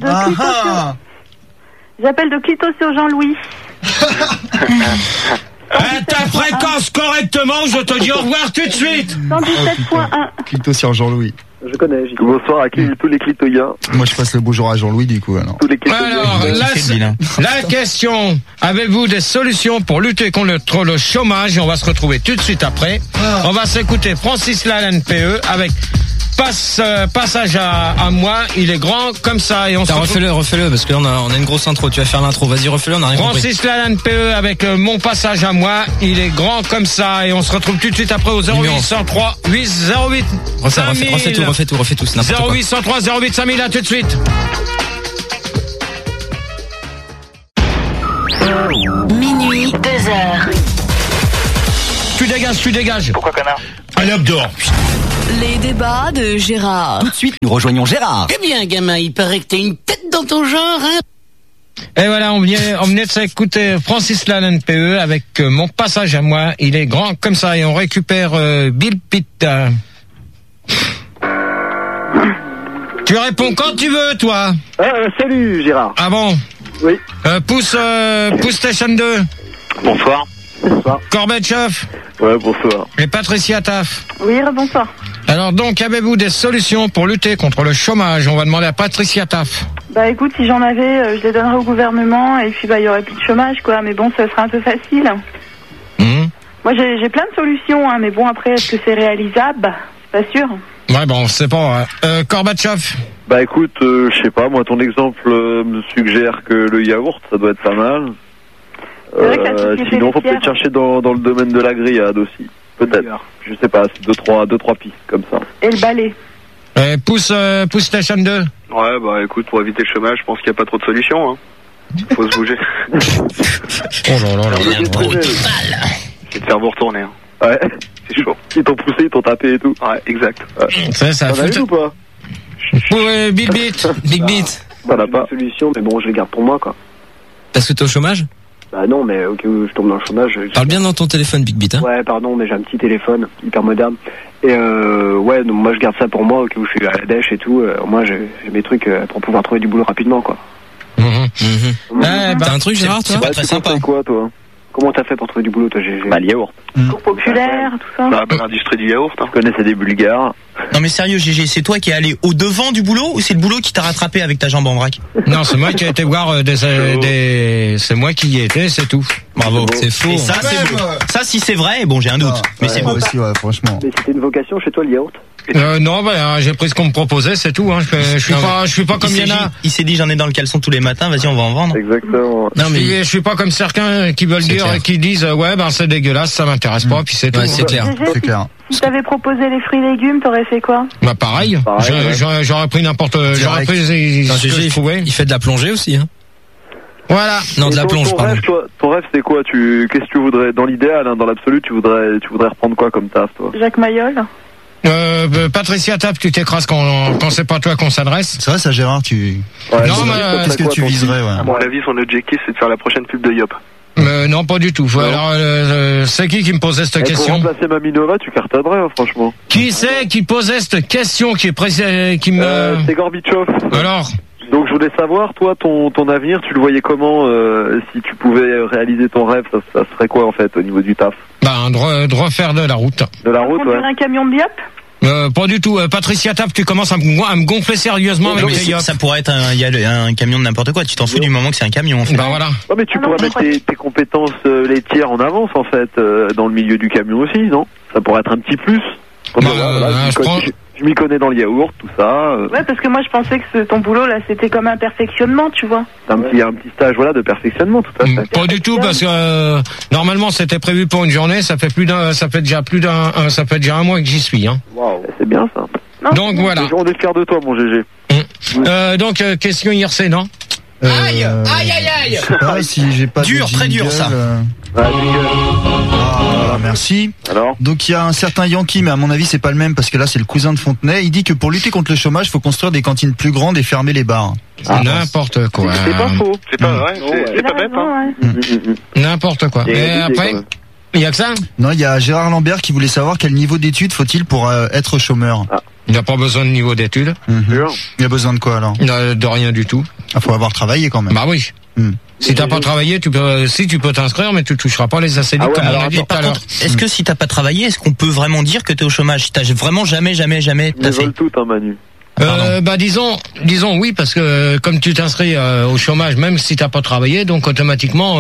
J'appelle de Clito sur Jean-Louis. Ta fréquence correctement, je te dis au revoir tout de suite. 117.1. Clito sur Jean-Louis. Je connais. Bonsoir à tous les clitoyens. Moi, je passe le bonjour à Jean-Louis, du coup, alors. Tous les clitoyens. Alors, la question, avez-vous des solutions pour lutter contre le chômage? Et on va se retrouver tout de suite après. On va s'écouter Francis Lalanne PE avec passage à moi, il est grand comme ça et on se refais-le parce que là on a une grosse intro. Tu vas faire l'intro. Vas-y, refais-le. On a rien compris. Francis Lalanne PE avec mon passage à moi, il est grand comme ça et on se retrouve tout de suite après au 0803 808 refais tout. 0803 08 5000, à tout de suite. Minuit, 2h. Tu dégages. Pourquoi, connard? Allez hop, dehors. Les débats de Gérard. Tout de suite, nous rejoignons Gérard. Eh bien, gamin, il paraît que t'as une tête dans ton genre, hein? Et voilà, on venait de s'écouter Francis Lalanne PE avec mon passage à moi, il est grand comme ça et on récupère Bill Pitt. Tu réponds quand tu veux, toi. Salut Gérard. Ah bon? Oui. Pousse Station 2. Bonsoir. Bonsoir. Gorbatchev. Ouais, bonsoir. Et Patricia Taff. Oui, bonsoir. Alors donc, avez-vous des solutions pour lutter contre le chômage? On va demander à Patricia Taff. Bah écoute, si j'en avais, je les donnerais au gouvernement et puis bah il y aurait plus de chômage, quoi. Mais bon, ça serait un peu facile. Moi, j'ai plein de solutions, hein, mais bon, après, est-ce que c'est réalisable? C'est pas sûr. Ouais, bon, c'est pas. Gorbatchev. Bah écoute, je sais pas, moi ton exemple me suggère que le yaourt, ça doit être pas mal. Sinon, faut peut-être chercher dans le domaine de la grillade aussi. Peut-être. Je sais pas, c'est deux, trois pistes comme ça. Et le balai. Pousse Station 2. Ouais, bah écoute, pour éviter le chômage, je pense qu'il n'y a pas trop de solutions, hein. Faut se bouger. Oh là là là. C'est de faire vous retourner, hein. Ouais. C'est chaud. Ils t'ont poussé, ils t'ont tapé et tout. Ouais, exact. Ouais. Ça T'en as eu ou pas? Big Beat. T'en as pas. Solution, mais bon, je les garde pour moi, quoi. Parce que t'es au chômage? Bah non, mais au cas où je tombe dans le chômage. Parle bien dans ton téléphone, Big Beat, hein. Ouais, pardon, mais j'ai un petit téléphone hyper moderne. Et ouais, donc moi je garde ça pour moi, au cas où je suis à la dèche et tout. Moi j'ai mes trucs pour pouvoir trouver du boulot rapidement, quoi. T'as un truc, Gérard, toi? C'est pas très sympa. quoi, toi? Comment t'as fait pour trouver du boulot, toi, GG? Bah, le yaourt. Cours populaire, tout ça. Bah, l'industrie du yaourt, hein. Je connaissais des Bulgares. Non mais sérieux, GG, c'est toi qui es allé au devant du boulot ou c'est le boulot qui t'a rattrapé avec ta jambe en vrac? Non, c'est moi qui ai été voir c'est moi qui y étais, c'est tout. Bravo, c'est faux. Et ça, c'est beau. Ça, si c'est vrai, bon, j'ai un doute, mais c'est beau. Aussi, ouais, franchement. Mais c'était une vocation chez toi, le yaourt? Non, bah, j'ai pris ce qu'on me proposait, c'est tout, hein. Je suis pas comme il y en a. Il s'est dit, j'en ai dans le caleçon tous les matins, vas-y, on va en vendre. Exactement. Non, mais je suis pas comme certains qui veulent dire, qui disent, ouais, ben, c'est dégueulasse, ça m'intéresse pas, puis c'est tout. Ouais, c'est clair. C'est clair. Si t'avais proposé les fruits et légumes, t'aurais fait quoi? Bah, pareil. J'aurais pris j'aurais pris ce que je trouvais. Il fait de la plongée aussi, hein. Voilà. Non, de la plonge, pardon. Ton rêve, c'est quoi? Qu'est-ce que tu voudrais, dans l'idéal, hein, dans l'absolu, tu voudrais reprendre quoi comme taf, toi? Jacques Mayol. Patricia Tapp, tu t'écrases quand c'est pas toi qu'on s'adresse. C'est vrai, ça, Gérard, tu. Ouais, non, mais qu'est-ce que tu viserais, ouais. À mon avis, son objectif, c'est de faire la prochaine pub de Yop. Non, pas du tout. Alors, c'est qui me posait cette question? Pour remplacer Maminova, tu cartonnerais, hein, franchement. Qui c'est qui posait cette question c'est Gorbatchev. Alors? Donc, je voulais savoir, toi, ton avenir, tu le voyais comment, si tu pouvais réaliser ton rêve, ça serait quoi, en fait, au niveau du taf? Bah, de refaire de la route. De la route, ouais. Un camion de Biop? Pas du tout. Patricia Tapp, tu commences à me gonfler sérieusement avec des Yop. Ça pourrait être un camion de n'importe quoi. Tu t'en fous du moment que c'est un camion, en fait. Bah voilà. Non, mais tu pourrais mettre tes compétences laitières en avance, en fait, dans le milieu du camion aussi, non? Ça pourrait être un petit plus. Je m'y connais dans le yaourt, tout ça. Ouais, parce que moi je pensais que ton boulot là c'était comme un perfectionnement, tu vois. Un petit stage, voilà, de perfectionnement, tout à fait. Pas du tout, parce que normalement c'était prévu pour une journée. Ça fait déjà un mois que j'y suis, hein. Waouh, c'est bien ça. Non, donc voilà. On est fiers de toi, mon GG. Donc question IRC, non? Aïe. Je sais pas si j'ai pas dur, très dur, ça. Merci. Alors? Donc il y a un certain Yankee, mais à mon avis c'est pas le même parce que là c'est le cousin de Fontenay. Il dit que pour lutter contre le chômage, il faut construire des cantines plus grandes et fermer les bars. N'importe quoi. C'est pas faux. C'est pas vrai, c'est pas bête, hein. N'importe quoi. Et après, il y a que ça? Non, il y a Gérard Lambert qui voulait savoir quel niveau d'études faut-il pour être chômeur. Il n'a pas besoin de niveau d'études. Il a besoin de quoi alors? De rien du tout. Il faut avoir travaillé quand même. Bah oui. Si t'as pas travaillé, tu peux t'inscrire, mais tu toucheras pas les ACD comme on a dit tout à l'heure. Est-ce que si t'as pas travaillé, est-ce qu'on peut vraiment dire que t'es au chômage? Si t'as vraiment jamais Ils taffé? veulent tout, hein, Manu. Disons oui, parce que comme tu t'inscris au chômage, même si t'as pas travaillé, donc automatiquement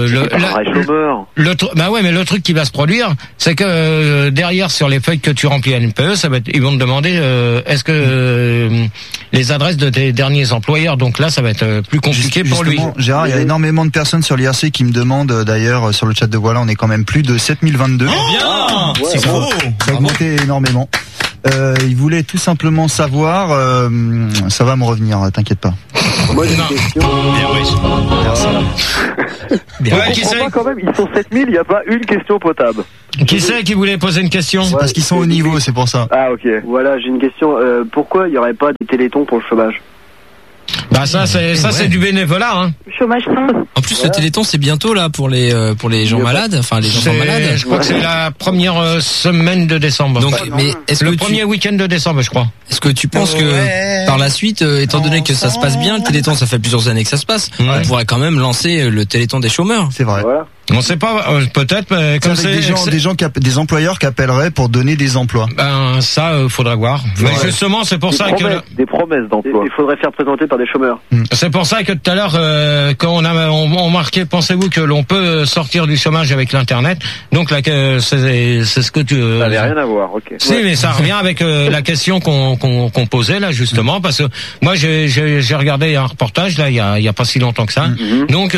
mais le truc qui va se produire, c'est que derrière sur les feuilles que tu remplis à NPE, ils vont te demander est-ce que les adresses de tes derniers employeurs, donc là ça va être plus compliqué pour lui. Gérard, il y a énormément de personnes sur l'IRC qui me demandent d'ailleurs sur le chat de Voilà, on est quand même plus de 7022. Bien, c'est gros. Ça a augmenté énormément. Il voulait tout simplement savoir, ça va me revenir, t'inquiète pas. Moi j'ai une question. Merci. Je comprends pas quand même, ils sont 7000, il n'y a pas une question potable. Qui c'est qui voulait poser une question? Parce qu'ils sont au niveau, c'est pour ça. Ah ok. Voilà, j'ai une question. Pourquoi il n'y aurait pas des télétons pour le chômage? C'est du bénévolat, hein. Chômage sans. En plus, le Téléthon, c'est bientôt là pour les gens malades, enfin les enfants malades. Je crois que c'est la première semaine de décembre. Donc, mais est-ce que premier week-end de décembre, je crois. Est-ce que tu penses que par la suite, étant donné que ça se passe bien, le Téléthon, ça fait plusieurs années que ça se passe, on pourrait quand même lancer le Téléthon des chômeurs. C'est vrai. Voilà. On sait pas, peut-être, mais comme c'est des employeurs qui appelleraient pour donner des emplois. Faudra voir. Mais justement, c'est pour ça des promesses d'emploi. Il faudrait faire présenter par des chômeurs. C'est pour ça que tout à l'heure, quand on marquait, pensez-vous que l'on peut sortir du chômage avec l'internet? Donc là, c'est ce que tu. Ça n'avait rien à voir, ok. Si, mais ça revient avec la question qu'on posait là justement, parce que moi j'ai regardé un reportage là il y a pas si longtemps que ça. Donc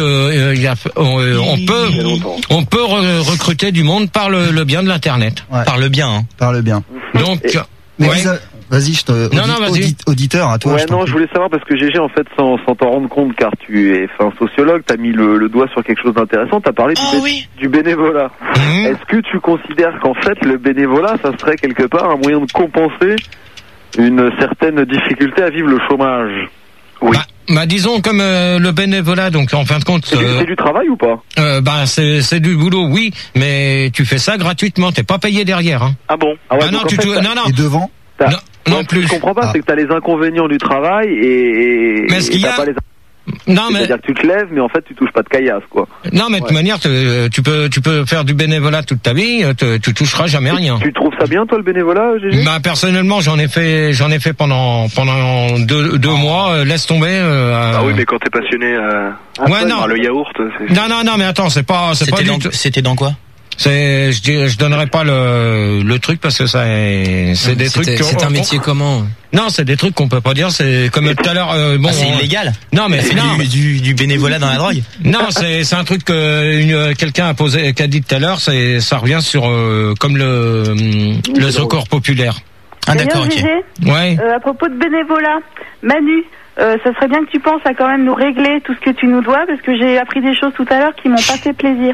on peut recruter du monde par le bien de l'internet. Ouais. Par le bien. Par le bien. Donc vas-y, vas-y. Auditeur, à toi. Je voulais savoir parce que GG, en fait, sans t'en rendre compte, car tu es un sociologue, t'as mis le doigt sur quelque chose d'intéressant, t'as parlé du bénévolat. Est-ce que tu considères qu'en fait, le bénévolat, ça serait quelque part un moyen de compenser une certaine difficulté à vivre le chômage? Oui. Disons comme le bénévolat, donc en fin de compte. C'est du travail ou pas? C'est du boulot, oui, mais tu fais ça gratuitement, t'es pas payé derrière. Hein. Ah bon? Non. Et devant? Non plus. Je comprends pas, c'est que t'as les inconvénients du travail et mais ce qu'il y a. C'est-à-dire que tu te lèves, mais en fait tu touches pas de caillasse, quoi. Non, mais de toute manière, tu peux faire du bénévolat toute ta vie, tu toucheras jamais rien. Tu trouves ça bien, toi, le bénévolat, Gégé? Personnellement, j'en ai fait pendant 2 mois. Laisse tomber. Oui, mais quand t'es passionné par le yaourt. Non, mais attends, c'est pas du tout. C'était dans quoi? Je donnerai pas le truc parce que c'est des trucs. C'est un métier comment? Non, c'est des trucs qu'on peut pas dire. C'est comme tout à l'heure. C'est illégal. Non, mais c'est du bénévolat dans la drogue. Non, c'est un truc que quelqu'un a dit tout à l'heure. Ça revient sur comme le secours populaire. Ah d'accord, ok. Ouais. À propos de bénévolat, Manu. Ça serait bien que tu penses à quand même nous régler tout ce que tu nous dois, parce que j'ai appris des choses tout à l'heure qui m'ont pas fait plaisir.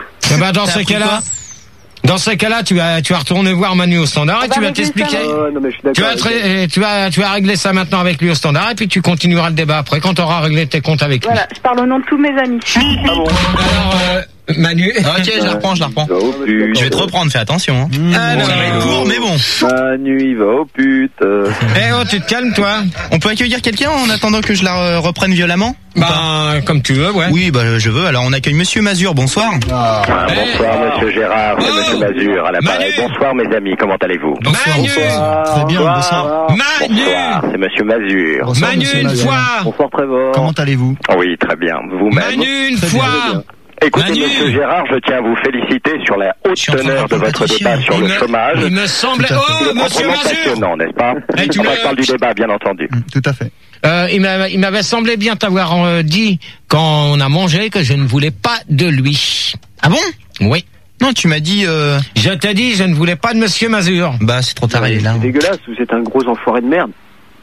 Dans ces cas-là, tu vas retourner voir Manu au standard et tu vas t'expliquer. Tu vas régler ça maintenant avec lui au standard et puis tu continueras le débat après quand tu auras réglé tes comptes avec lui. Voilà, je parle au nom de tous mes amis. Ah bon. Alors, Manu. Ok, je la reprends. Je vais te reprendre, fais attention. Ça va être court, mais bon. Manu, il va au pute. Tu te calmes, toi. On peut accueillir quelqu'un en attendant que je la reprenne violemment? Comme tu veux, ouais. Oui, je veux. Alors, on accueille Monsieur Mazur. Bonsoir. Bonsoir, Monsieur Gérard. C'est Monsieur Mazur à l'appareil. Bonsoir, mes amis. Comment allez-vous? Bonsoir. Très bien, bonsoir. Manu. Bonsoir, c'est Monsieur Mazur. Bonsoir, Manu, Monsieur une Mazur. fois. Bonsoir, Trevor. Comment allez-vous? Oui, très bien. Vous-même? Manu, une fois. Écoutez, Manu. Monsieur Gérard, je tiens à vous féliciter sur la haute teneur de votre débat sur le chômage. Il me semble. Monsieur Mazur. Passionnant, n'est-ce pas? On parle du débat, bien entendu. Tout à fait. Il m'avait semblé bien t'avoir dit quand on a mangé que je ne voulais pas de lui. Ah bon? Oui. Non, tu m'as dit. Je t'ai dit, je ne voulais pas de Monsieur Mazur. C'est trop tard, il est là. C'est dégueulasse, vous êtes un gros enfoiré de merde.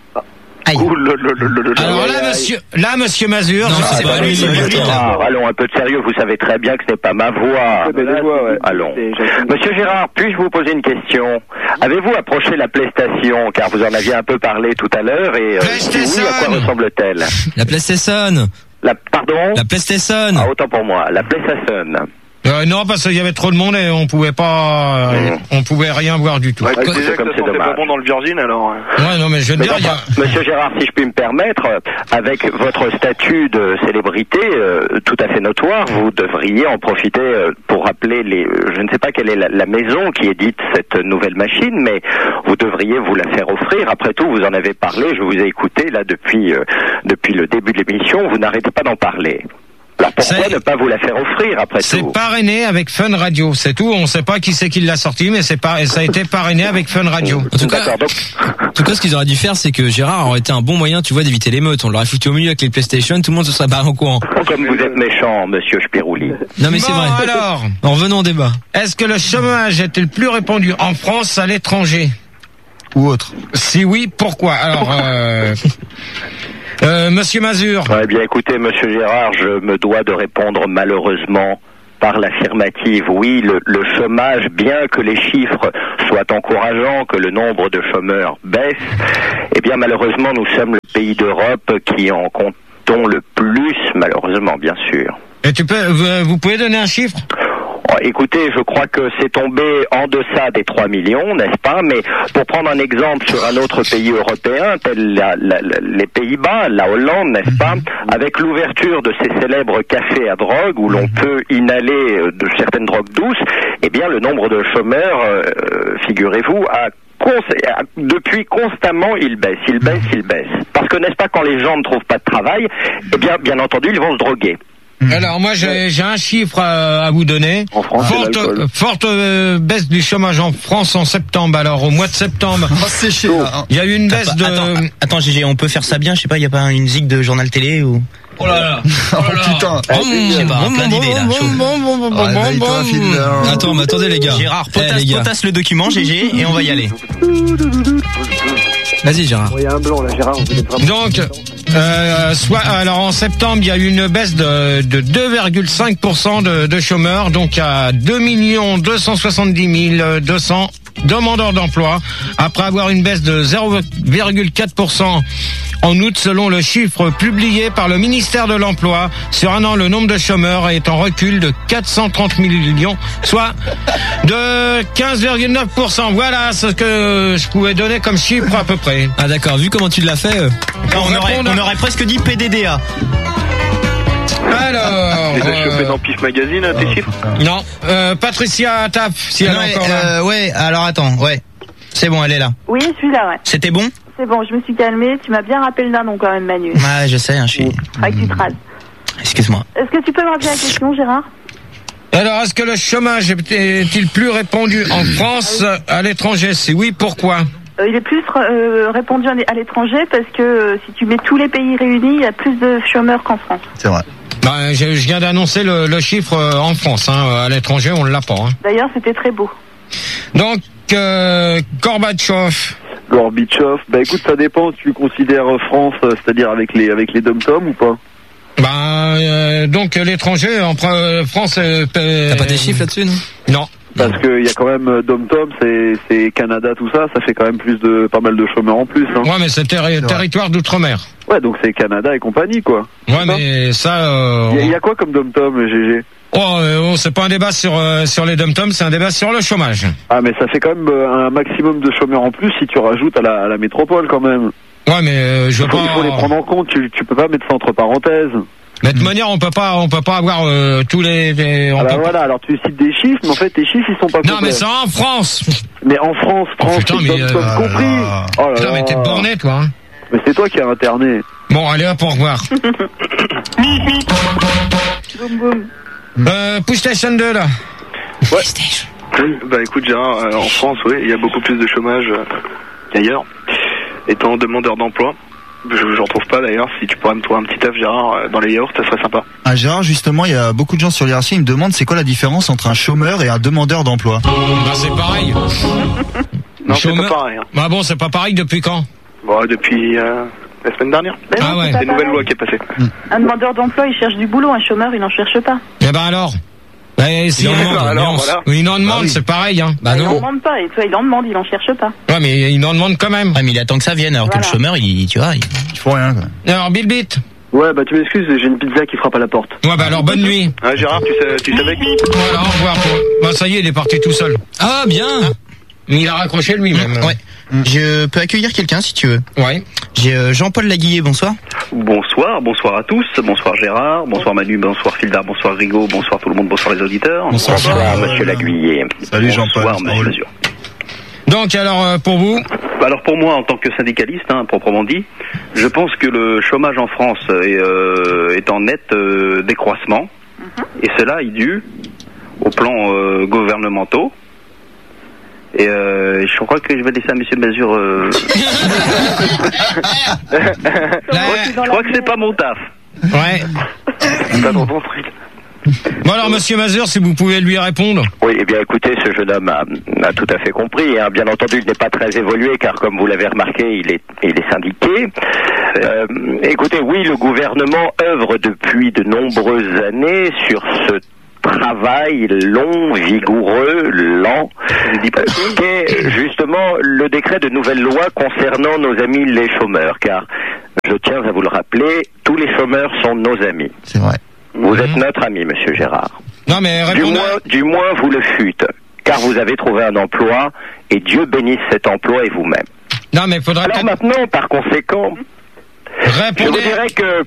Alors là, Monsieur Mazur, non, c'est pas lui, allons, un peu de sérieux, vous savez très bien que ce n'est pas ma voix. Allons. Monsieur Gérard, puis-je vous poser une question? Avez-vous approché la PlayStation, car vous en aviez un peu parlé tout à l'heure, et si oui, à quoi ressemble-t-elle? La PlayStation. Pardon? La PlayStation. Autant pour moi, la PlayStation. Non, parce qu'il y avait trop de monde et on pouvait rien voir du tout. Ouais, tu disais que ça sentait pas bon dans le Virgin, alors. Ouais, non, mais je veux dire, Monsieur Gérard, si je puis me permettre, avec votre statut de célébrité tout à fait notoire, vous devriez en profiter pour rappeler je ne sais pas quelle est la maison qui édite cette nouvelle machine, mais vous devriez vous la faire offrir. Après tout, vous en avez parlé, je vous ai écouté là depuis le début de l'émission, vous n'arrêtez pas d'en parler. Alors pourquoi ne pas vous la faire offrir après tout? C'est parrainé avec Fun Radio, c'est tout. On ne sait pas qui c'est qui l'a sorti, mais ça a été parrainé avec Fun Radio. En tout cas, ce qu'ils auraient dû faire, c'est que Gérard aurait été un bon moyen, tu vois, d'éviter l'émeute. On l'aurait foutu au milieu avec les PlayStation, tout le monde se serait barré au courant. Comme vous êtes méchant, monsieur Spirouli. Non mais c'est vrai. Alors, en revenant au débat. Est-ce que le chômage est le plus répandu en France, à l'étranger ou autre? Si oui, pourquoi? Alors, Monsieur Mazur. Eh bien, écoutez, Monsieur Gérard, je me dois de répondre malheureusement par l'affirmative. Oui, le chômage, bien que les chiffres soient encourageants, que le nombre de chômeurs baisse, eh bien, malheureusement, nous sommes le pays d'Europe qui en comptons le plus, malheureusement, bien sûr. Et vous pouvez donner un chiffre? Écoutez, je crois que c'est tombé en deçà des 3 millions, n'est-ce pas? Mais pour prendre un exemple sur un autre pays européen, tel les Pays-Bas, la Hollande, n'est-ce pas? Avec l'ouverture de ces célèbres cafés à drogue où l'on peut inhaler de certaines drogues douces, eh bien le nombre de chômeurs, figurez-vous, depuis constamment, il baisse. Parce que, n'est-ce pas, quand les gens ne trouvent pas de travail, eh bien entendu, ils vont se droguer. Alors moi j'ai un chiffre à vous donner. En France, forte baisse du chômage en France en septembre. Alors au mois de septembre, il y a eu une baisse de. Attends, GG, on peut faire ça bien. Je sais pas, il y a pas une zig de journal télé ou. Oh là là. Oh putain. Je sais pas, plein d'idées là. Attends, mais attendez les gars. Gérard, potasse le document, GG, et on va y aller. Vas-y Gérard. Il y a un blanc là, Gérard. Donc, alors en septembre, il y a eu une baisse de 2,5% de chômeurs, donc à 2 270 200 demandeurs d'emploi, après avoir une baisse de 0,4% en août, selon le chiffre publié par le ministère de l'Emploi. Sur un an, le nombre de chômeurs est en recul de 430 millions, soit de 15,9%. Voilà ce que je pouvais donner comme chiffre à peu près. Ah d'accord, vu comment tu l'as fait... On aurait presque dit PDDA. Alors... Les as chopés dans Pif Magazine, tes chiffres? Non, Patricia tape, si elle est encore là. Ouais, alors attends, ouais. C'est bon, elle est là. Oui, je suis là, ouais. C'était bon? C'est bon, je me suis calmée. Tu m'as bien rappelé le nom quand même, Manu. Ouais, je sais, je suis... Faudrait que tu te rases. Excuse-moi. Est-ce que tu peux me rappeler la question, Gérard? Alors, est-ce que le chômage est-il plus répandu en France, à l'étranger? Si oui, pourquoi? Il est plus répandu à l'étranger parce que si tu mets tous les pays réunis, il y a plus de chômeurs qu'en France. C'est vrai. Je viens d'annoncer le chiffre en France. À l'étranger, on ne l'a pas. D'ailleurs, c'était très beau. Donc, Gorbatchev. Écoute, ça dépend. Tu considères France, c'est-à-dire avec les dom-toms ou pas? Donc l'étranger en France. T'as pas des chiffres là-dessus, non? Non. Parce qu'il y a quand même dom-tom, c'est Canada, tout ça, ça fait quand même pas mal de chômeurs en plus. Ouais, mais c'est territoire d'outre-mer. Ouais, donc c'est Canada et compagnie, quoi. Ouais, mais ça. Il y a quoi comme dom-tom, GG? C'est pas un débat sur les dom-toms, c'est un débat sur le chômage. Ah, mais ça fait quand même un maximum de chômeurs en plus si tu rajoutes à la métropole quand même. Ouais, mais je veux pas. Il faut les prendre en compte. Tu peux pas mettre ça entre parenthèses. Mais de toute manière, on peut pas avoir tous les. Voilà. Alors tu cites des chiffres, mais en fait tes chiffres ils sont pas. Non, mais c'est en France. Mais en France, putain, mais compris. Oh là putain, mais t'es borné, toi. Mais c'est toi qui as interné. Bon, allez hop, au revoir. Boum boum. PlayStation 2 là. Ouais. Oui, écoute Gérard, en France, oui, il y a beaucoup plus de chômage qu'ailleurs. Étant demandeur d'emploi, j'en trouve pas d'ailleurs. Si tu pourrais me trouver un petit taf, Gérard, dans les yaourts, ça serait sympa. Ah Gérard, justement, il y a beaucoup de gens sur l'IRC, ils me demandent c'est quoi la différence entre un chômeur et un demandeur d'emploi. C'est pareil. Non, c'est pas pareil. Bon, c'est pas pareil depuis quand? Depuis la semaine dernière. Ah ouais. C'est une nouvelle loi qui est passée. Un demandeur d'emploi, il cherche du boulot. Un chômeur, il n'en cherche pas. Eh ben alors. Si il en demande, c'est pareil. Il n'en demande pas. Et toi, il en demande, il n'en cherche pas. Ouais, mais il en demande quand même. Ouais, mais il attend que ça vienne, alors que le chômeur, tu vois, il faut rien. Quoi. Alors, Bill Beat. Ouais, bah tu m'excuses, j'ai une pizza qui frappe à la porte. Ouais, bah alors bonne nuit. Ah, Gérard, tu savais qui? Voilà, au revoir. Bah ça y est, il est parti tout seul. Ah, bien. Il a raccroché lui-même. Ouais. Je peux accueillir quelqu'un si tu veux. Ouais. J'ai Jean-Paul Laguillet, bonsoir. Bonsoir à tous. Bonsoir Gérard, bonsoir Manu, bonsoir Fildar, bonsoir Rigaud, bonsoir tout le monde, bonsoir les auditeurs. Bonsoir Monsieur Laguillet. Salut Jean-Paul. Bonsoir Monsieur Mazur. Donc alors pour vous? Alors pour moi, en tant que syndicaliste, proprement dit, je pense que le chômage en France est en net décroissement, et cela est dû aux plans gouvernementaux. Et je crois que je vais laisser à Monsieur Mazur. Je crois que c'est pas mon taf. Ouais. C'est pas mon truc. Bon alors Monsieur Mazur, si vous pouvez lui répondre. Oui, eh bien écoutez, ce jeune homme a tout à fait compris. Bien entendu, il n'est pas très évolué car comme vous l'avez remarqué, il est syndiqué. Écoutez, oui, le gouvernement œuvre depuis de nombreuses années sur ce travail long, vigoureux, lent, qu'est justement le décret de nouvelle loi concernant nos amis les chômeurs, car je tiens à vous le rappeler, tous les chômeurs sont nos amis. C'est vrai. Vous êtes notre ami, Monsieur Gérard. Non mais du moins vous le fûtes, car vous avez trouvé un emploi, et Dieu bénisse cet emploi et vous-même. Non mais faudrait. Alors maintenant, par conséquent, je vous dirais que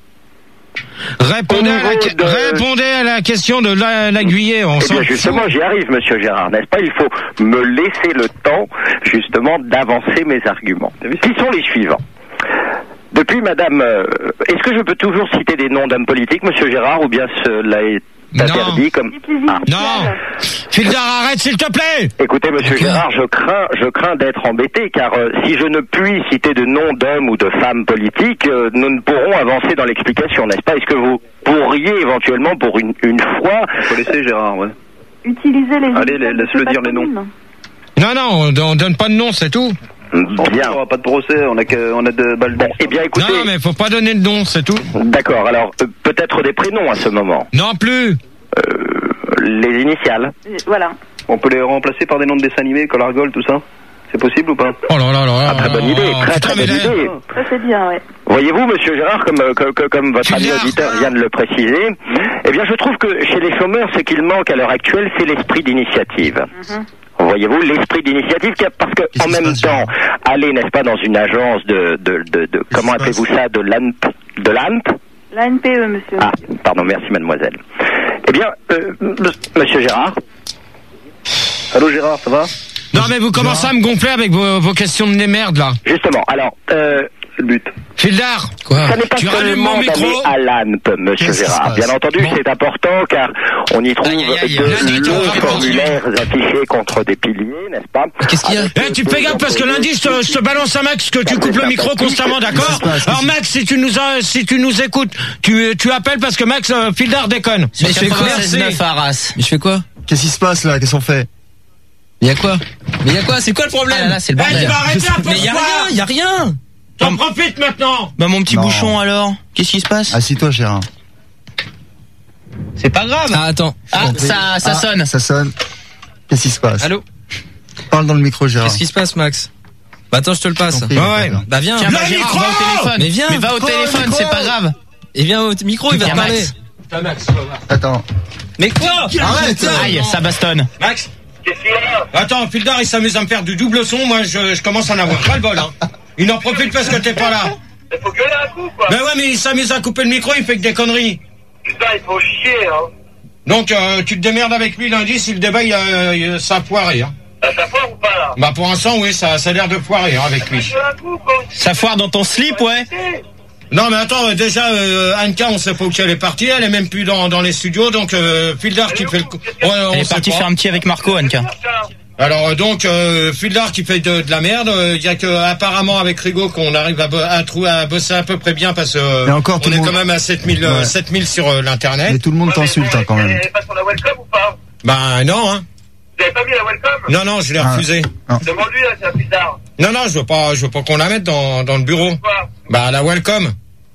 Répondez à la question de Laguillet. Justement, j'y arrive, Monsieur Gérard, n'est-ce pas? Il faut me laisser le temps, justement, d'avancer mes arguments. Qui sont les suivants? Depuis, madame, est-ce que je peux toujours citer des noms d'hommes politiques, Monsieur Gérard, ou bien cela est interdit comme... Non. Fildar, arrête, s'il te plaît. Écoutez, Monsieur Gérard, je crains d'être embêté, car si je ne puis citer de noms d'hommes ou de femmes politiques, nous ne pourrons avancer dans l'explication, n'est-ce pas? Est-ce que vous pourriez éventuellement, pour une fois... Il faut laisser Gérard, ouais. Utiliser les... Allez, laisse-le dire les noms. Non, on donne pas de nom, c'est tout. Bien. On n'aura pas de procès, on a de balles. Bon, eh bien, écoutez... Non, mais faut pas donner de nom, c'est tout. D'accord, alors, peut-être des prénoms à ce moment. Non plus. Les initiales. Voilà. On peut les remplacer par des noms de dessins animés, Collargol, tout ça? C'est possible ou pas? Oh là là là. Très bonne idée, très bonne idée. Ça c'est bien, ouais. Voyez-vous, Monsieur Gérard, comme votre ami auditeur vient de le préciser, eh bien, je trouve que chez les chômeurs, ce qu'il manque à l'heure actuelle, c'est l'esprit d'initiative. Voyez-vous, l'esprit d'initiative, parce que en même temps, aller, n'est-ce pas, dans une agence de comment appelez-vous ça, de l'ANP? L'ANPE, monsieur. Ah, pardon, merci, mademoiselle. Eh bien, Monsieur Gérard. Allô, Gérard, ça va? Non, mais vous commencez à me gonfler avec vos questions de nez merde, là. Justement, alors, c'est le but. Fildar, ça n'est pas seulement d'aller à l'ANP, Monsieur Gérard. Bien entendu, c'est important car on y trouve de longs formulaires affichés contre des piliers, n'est-ce pas? Qu'est-ce qu'il y a? Tu fais gaffe parce que lundi je te balance à Max que tu coupes le micro constamment, d'accord? Alors Max, si tu nous écoutes, tu appelles parce que Max Fildar déconne. Mais je fais quoi? Mais je fais quoi? Qu'est-ce qui se passe là? Qu'est-ce qu'on fait? Mais y a quoi? C'est quoi le problème? Là, c'est le bordel. Tu vas arrêter un peu. Mais y a rien. T'en profites maintenant. Bah mon petit bouchon alors, qu'est-ce qui se passe? Assis-toi Gérard. C'est pas grave. Ah attends. Ça sonne. Ça sonne. Qu'est-ce qui se passe? Allô? Parle dans le micro Gérard. Qu'est-ce qui se passe, Max? Bah attends, je te le passe. Ouais. Bah viens. Tiens, Gérard, va au téléphone. Mais viens. Mais va au téléphone, c'est pas grave. Et viens au micro, il va te parler. Max. Attends. Mais quoi? Arrête. Aïe, ça bastonne. Max. Attends, Fildar, il s'amuse à me faire du double son. Moi, je commence à en avoir pas le bol, hein. Il en profite parce que t'es pas là. Il faut gueuler un coup, quoi. Ben ouais, mais il s'amuse à couper le micro, il fait que des conneries. Putain, il faut chier, hein. Donc, tu te démerdes avec lui lundi si le débat, ça a foiré, hein. Ça foire ou pas, là? Bah, pour l'instant, oui, ça a l'air de foirer, hein, avec lui. Ça foire dans ton slip, ouais. Non, mais attends, déjà, Anka, on sait pas où elle est partie, elle est même plus dans les studios, donc, Fildar qui fait le coup. Ouais, elle est partie faire un petit avec Marco, Anka. Alors donc Fildar qui fait de la merde, il y a que apparemment avec Rigaud qu'on arrive à bosser à peu près bien parce que on est quand même à 7000 sur l'internet. Mais tout le monde t'insulte hein, quand même. Vous avez pas sur la welcome ou pas? Bah non hein. Vous avez pas mis la welcome? Non, je l'ai refusé. Demande-lui là, c'est un Fildar. Non, je veux pas qu'on la mette dans le bureau. Bah la welcome.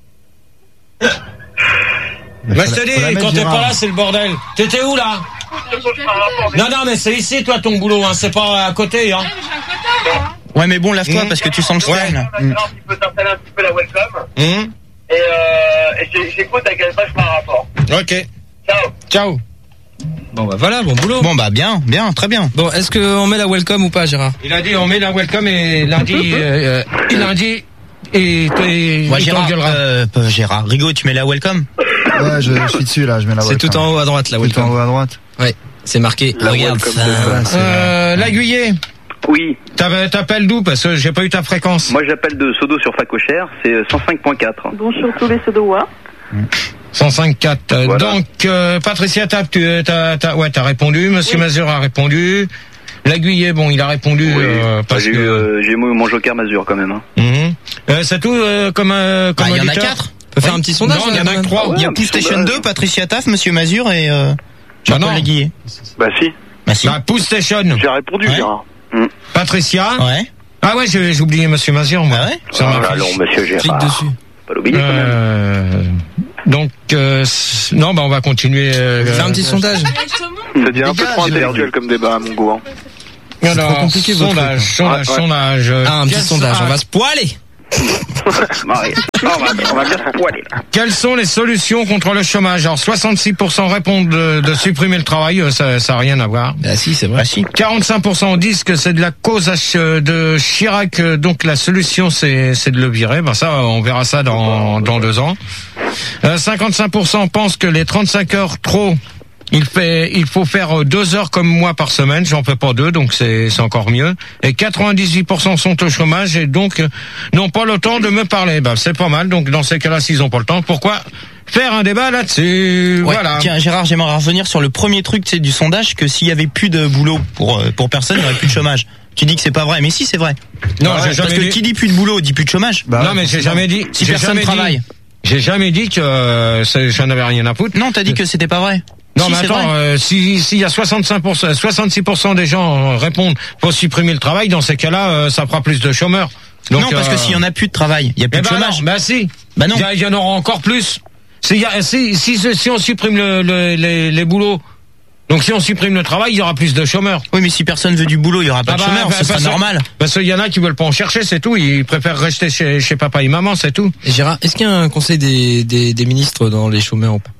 Bah je te dis, quand t'es pas là, c'est le bordel. T'étais où là? Non, mais c'est ici, toi, ton boulot, hein. C'est pas à côté, hein. Ouais, mais bon, lave-toi parce que tu sens le stern. Tu peux t'installer un petit peu la welcome. Et j'écoute à quelle page par rapport. Ok. Ciao. Bon bah voilà, bon boulot. Bon bah bien, très bien. Bon, est-ce qu'on met la welcome ou pas, Gérard? Il a dit on met la welcome et lundi, Moi Gérard, Rigaud, tu mets la welcome? Ouais, je suis dessus là, je mets la welcome. C'est tout en haut à droite la welcome. Tout en haut à droite. Ouais, c'est marqué. Regarde ça. L'Aiguillé. Oui. T'appelles d'où? Parce que j'ai pas eu ta fréquence. Moi j'appelle de Sodo sur Facochère, c'est 105.4. Bonjour tous les Sodois. 105.4. Voilà. Donc Patricia Tap, t'as répondu. Monsieur Mazur a répondu. L'Aiguillé, bon, il a répondu. Oui. Parce j'ai eu mon joker Mazur quand même. Hein. C'est tout comme il y en a auditeur. 4. On peut faire un petit sondage. Non, il y en a que 3. Il y a Pouce Station 2, Patricia Taff, Monsieur Mazur et Jean-Paul L'Aiguillé. Bah si. Pouce Station. J'ai répondu, Gérard. Patricia. Ouais. Ah ouais, j'ai oublié Monsieur Mazur, moi. Ah ouais. Sur ma fiche. Allons, Monsieur Gérard. Clique dessus. Pas l'oublier quand même. Donc non, bah on va continuer. Faire un petit sondage. Ça devient un peu trop intellectuel comme débat à mon goût. Alors, trop compliqué, votre sondage. Ah, un petit sondage, on va se poiler. On va bien se poiler là. Quelles sont les solutions contre le chômage? Alors 66% répondent de supprimer le travail, ça a rien à voir. Ah si, c'est vrai. 45% disent que c'est de la cause de Chirac, donc la solution c'est de le virer. Ben ça, on verra ça dans 2 ans. 55% pensent que les 35 heures trop, il faut faire 2 heures comme moi par semaine, j'en fais pas 2, donc c'est encore mieux. Et 98% sont au chômage et donc n'ont pas le temps de me parler. Bah c'est pas mal, donc dans ces cas-là, s'ils ont pas le temps, pourquoi faire un débat là-dessus? Ouais. Voilà. Tiens, Gérard, j'aimerais revenir sur le premier truc, c'est du sondage, que s'il y avait plus de boulot pour personne, il y aurait plus de chômage. Tu dis que c'est pas vrai, mais si c'est vrai. Non, j'ai jamais parce que dit. qui dit plus de boulot dit plus de chômage. Non, mais j'ai jamais dit. Si personne travaille. J'ai jamais dit que j'en avais rien à foutre. Non, t'as dit que c'était pas vrai. Non, si, mais attends, s'il y a 66% des gens répondent pour supprimer le travail, dans ces cas-là, ça fera plus de chômeurs. Donc, non, parce que s'il y en a plus de travail, il y a plus de chômage. Non, bah si. Bah non. Il y en aura encore plus. Si on supprime les boulots, donc si on supprime le travail, il y aura plus de chômeurs. Oui, mais si personne veut du boulot, il y aura pas de chômeurs, c'est pas normal. Parce qu'il y en a qui veulent pas en chercher, c'est tout. Ils préfèrent rester chez papa et maman, c'est tout. Et Gérard, est-ce qu'il y a un conseil des ministres dans les chômeurs ou pas?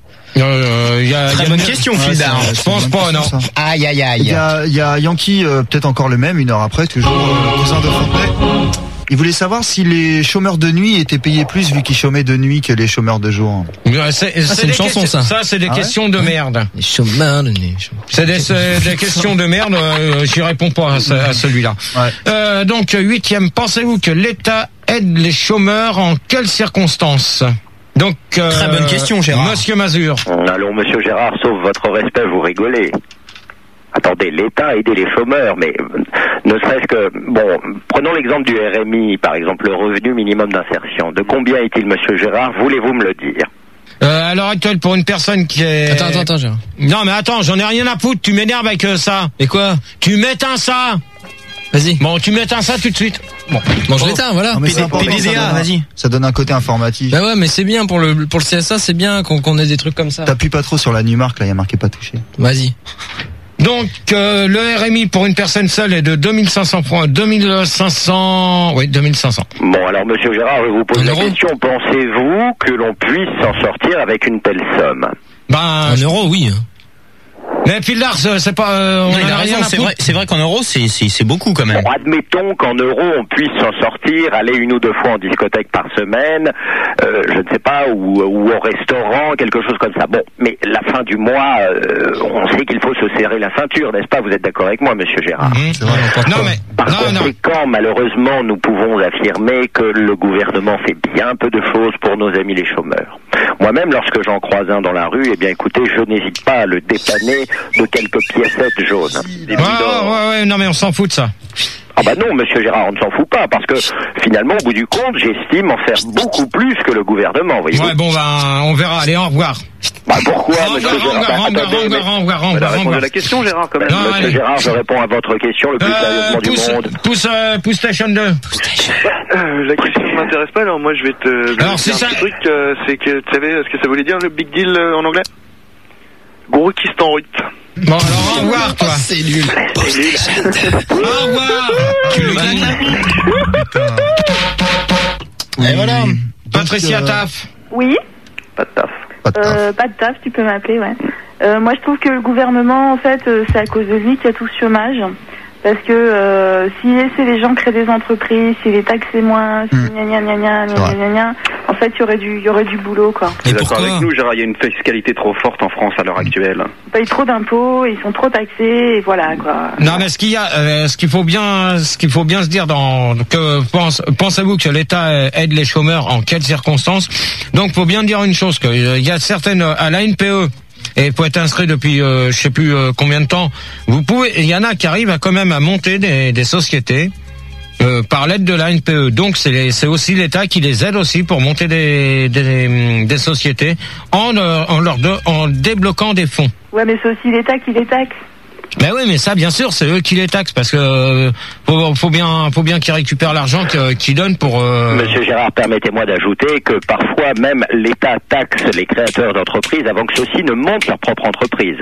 Très bonne question, Fildar. Je pense pas, non. Aïe. Il y a Yankee, peut-être encore le même, 1 heure après, toujours cousin de Fontenay. Il voulait savoir si les chômeurs de nuit étaient payés plus vu qu'ils chômaient de nuit que les chômeurs de jour. C'est une chanson, ça. Ça, c'est des questions de merde. Les chômeurs de nuit. C'est des questions de merde. J'y réponds pas à celui-là. Ouais. Donc 8e, pensez-vous que l'État aide les chômeurs en quelles circonstances? Donc très bonne question, Gérard. Monsieur Mazur. Allons, Monsieur Gérard, sauf votre respect, vous rigolez. Attendez, l'État a aidé les chômeurs, mais ne serait-ce que... Bon, prenons l'exemple du RMI, par exemple, le revenu minimum d'insertion. De combien est-il, Monsieur Gérard? Voulez-vous me le dire? À l'heure actuelle, pour une personne qui est... Attends, Gérard. Non, mais attends, j'en ai rien à foutre, tu m'énerves avec ça. Et quoi? Tu m'éteins ça. Vas-y. Bon, tu m'éteins ça tout de suite. Bon, je l'éteins, voilà. PDDA, vas-y. Ça donne un côté informatif. Bah ouais, mais c'est bien pour le CSA, c'est bien qu'on ait des trucs comme ça. T'appuies pas trop sur la Numark, là, il y a marqué pas touché. Vas-y. Donc le RMI pour une personne seule est de 2500 francs, 2500. Oui, 2500. Bon, alors Monsieur Gérard, je vous pose la question, pensez-vous que l'on puisse s'en sortir avec une telle somme? En euros, oui. Mais Fildar, c'est pas... il a raison, c'est vrai qu'en euros, c'est beaucoup quand même. Bon, admettons qu'en euros, on puisse s'en sortir, aller 1 ou 2 fois en discothèque par semaine, je ne sais pas, ou au restaurant, quelque chose comme ça. Bon, mais la fin du mois, on sait qu'il faut se serrer la ceinture, n'est-ce pas? Vous êtes d'accord avec moi, Monsieur Gérard? C'est vrai. Par conséquent, malheureusement, nous pouvons affirmer que le gouvernement fait bien peu de choses pour nos amis les chômeurs. Moi-même, lorsque j'en croise un dans la rue, eh bien écoutez, je n'hésite pas à le dépanner de quelques piécettes jaunes. Ouais, non mais on s'en fout de ça. Ah bah non, Monsieur Gérard, on ne s'en fout pas, parce que finalement, au bout du compte, j'estime en faire beaucoup plus que le gouvernement, voyez-vous. Ouais, bon, on verra, allez, au revoir. Bah pourquoi, Monsieur Gérard? Au revoir. La question, Gérard, quand même. Non, Monsieur Gérard, je réponds à votre question le plus sérieusement du monde. Pouce Station 2. La question ne m'intéresse pas, alors moi je vais te... Alors c'est ça. Un truc, c'est que, tu savais ce que ça voulait dire, le big deal en anglais? Gros qui s'enrite. Bon, alors au revoir, toi. C'est nul. Au revoir. Tu le gagnes. Et voilà. Patricia Taff. Oui. Pas de taf. Pas de taf, tu peux m'appeler, ouais. Moi, je trouve que le gouvernement, en fait, c'est à cause de lui qu'il y a tout ce chômage. Parce que s'il laissait les gens créer des entreprises, s'il les taxait moins, en fait, il y aurait du boulot, quoi. Et d'accord avec nous, Gérard, il y a une fiscalité trop forte en France à l'heure actuelle. Ils payent trop d'impôts, ils sont trop taxés, et voilà, quoi. Non, mais ce qu'il faut bien se dire pensez-vous que l'État aide les chômeurs en quelles circonstances? Donc, faut bien dire une chose, qu'il y a certaines, à la NPE, et pour être inscrit depuis je sais plus combien de temps, il y en a qui arrivent à quand même à monter des sociétés par l'aide de la NPE. Donc c'est aussi l'État qui les aide aussi pour monter des sociétés en débloquant des fonds. Ouais, mais c'est aussi l'État qui les taxe. Mais oui, mais ça, bien sûr, c'est eux qui les taxent parce que faut bien qu'ils récupèrent l'argent qu'ils donnent pour. Monsieur Gérard, permettez-moi d'ajouter que parfois même l'État taxe les créateurs d'entreprises avant que ceux-ci ne montent leur propre entreprise.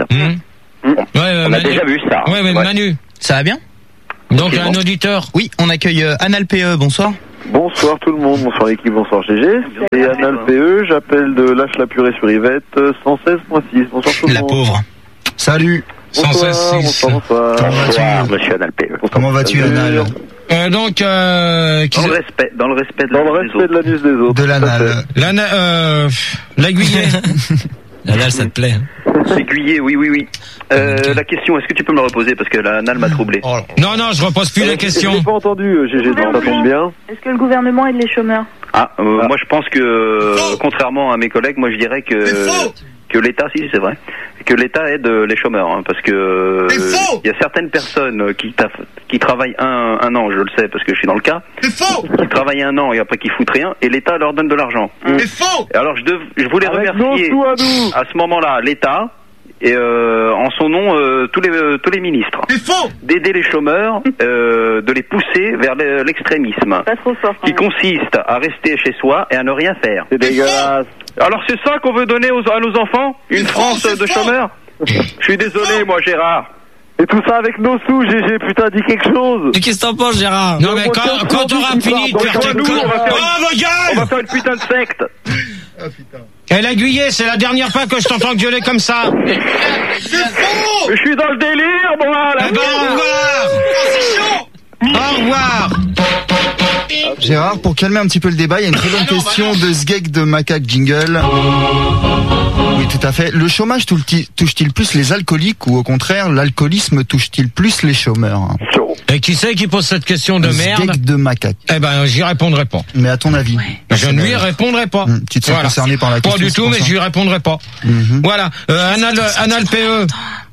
On a déjà vu ça. Ouais, mais Manu, ça va bien? Donc un auditeur. Oui, on accueille Anal PE. Bonsoir. Bonsoir tout le monde, bonsoir l'équipe, bonsoir GG. C'est Anal PE, j'appelle de Lâche la Purée sur Yvette, 116.6. Bonsoir tout le monde. La pauvre. Salut. 116.6. Bonsoir, monsieur Anal PE. Comment vas-tu, Anal? Dans le respect de l'anus des autres. De l'anal. L'aiguillet. L'anal, ça te plaît? L'aiguillet, oui. La question, est-ce que tu peux me la reposer parce que l'anal m'a troublé. Non, je repose plus la question. J'ai pas entendu, GG, ça tombe bien. Est-ce que le gouvernement aide les chômeurs? Moi je pense que, contrairement à mes collègues, moi je dirais que l'État, si c'est vrai, que l'État aide les chômeurs, hein, parce que il y a certaines personnes qui travaillent un an, je le sais parce que je suis dans le cas, qui travaillent un an et après qui foutent rien, et l'État leur donne de l'argent. C'est faux. Et alors je voulais remercier à ce moment-là l'État et en son nom tous les ministres d'aider les chômeurs, de les pousser vers l'extrémisme, pas trop fort, qui consiste à rester chez soi et à ne rien faire. C'est dégueulasse. Alors c'est ça qu'on veut donner à nos enfants? Une France de chômeurs? Je suis désolé, moi, Gérard. Et tout ça avec nos sous, GG, putain, dis quelque chose. Mais qu'est-ce que t'en penses, Gérard? Non, mais quand t'auras fini de faire tes on va faire une putain de secte. Et l'aiguillet, c'est la dernière fois que je t'entends gueuler comme ça. C'est faux. Je suis dans le délire, moi, là. Eh ben, au revoir. Au revoir. Gérard, pour calmer un petit peu le débat, il y a une très bonne question de Sgeg de Macaque Jingle. Oui, tout à fait. Le chômage touche-t-il plus les alcooliques ou au contraire, l'alcoolisme touche-t-il plus les chômeurs? Et qui c'est qui pose cette question de merde? Sgeg de Macaque. Eh ben, j'y répondrai pas. Mais à ton avis? Je ne lui répondrai pas. Tu te sens concerné par la question? Pas du tout, mais je lui répondrai pas. Voilà. Anal PE.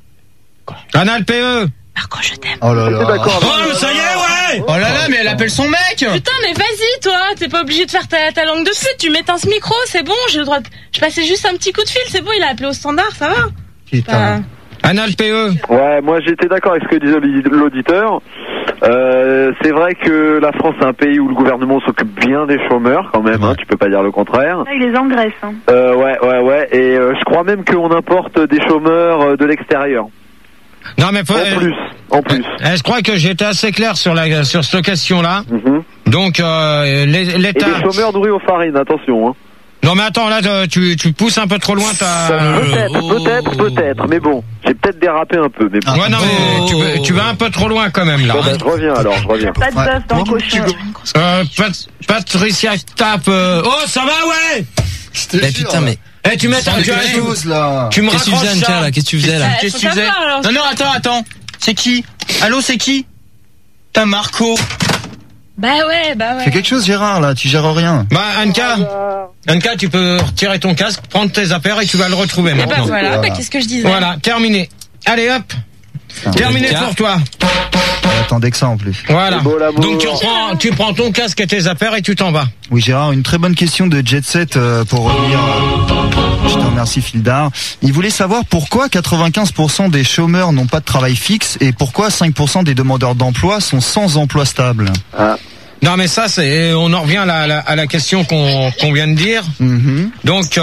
Anal PE. Marco, je t'aime. Oh là là. Oh, ça y est, ouais. Oh là là, mais elle appelle son mec. Putain, mais vas-y, toi. T'es pas obligé de faire ta langue de pute. Tu m'éteins ce micro, c'est bon. J'ai le droit je passais juste un petit coup de fil, c'est bon. Il a appelé au standard, ça va. Putain. Anal PE. Ouais, moi j'étais d'accord avec ce que disait l'auditeur. C'est vrai que la France est un pays où le gouvernement s'occupe bien des chômeurs quand même, hein, tu peux pas dire le contraire. Là, il les engraisse. Hein. Ouais. Et je crois même qu'on importe des chômeurs de l'extérieur. Non mais en plus. Je crois que j'étais assez clair sur cette question-là. Donc l'État. Et des chômeurs nourris aux farines, attention. Hein. Non mais attends, là tu pousses un peu trop loin Peut-être, mais bon, j'ai peut-être dérapé un peu, mais bon. Ouais, non mais tu vas un peu trop loin quand même là. Bon, je reviens. Pas de bœuf dans le cochon. Patricia tape. Oh, ça va, ouais. Mais putain, mais. Tu mets quelque chose là. Tu me raccroches ça. Qu'est-ce que tu faisais là? Qu'est-ce que tu faisais? Non, attends. C'est qui? Allô, c'est qui? T'as Marco. Bah ouais. Fais quelque chose, Gérard, là, tu gères rien. Bah, Anka, tu peux retirer ton casque, prendre tes affaires et tu vas le retrouver maintenant. Bah voilà, qu'est-ce que je disais? Voilà, terminé. Allez, hop. Terminé pour toi. J'attendais que ça en plus. Voilà. Donc tu prends ton casque et tes affaires et tu t'en vas. Oui, Gérard, une très bonne question de Jet Set pour revenir. Je te remercie, Fildar. Il voulait savoir pourquoi 95% des chômeurs n'ont pas de travail fixe et pourquoi 5% des demandeurs d'emploi sont sans emploi stable. Non, mais ça, on en revient à la question qu'on vient de dire. Donc,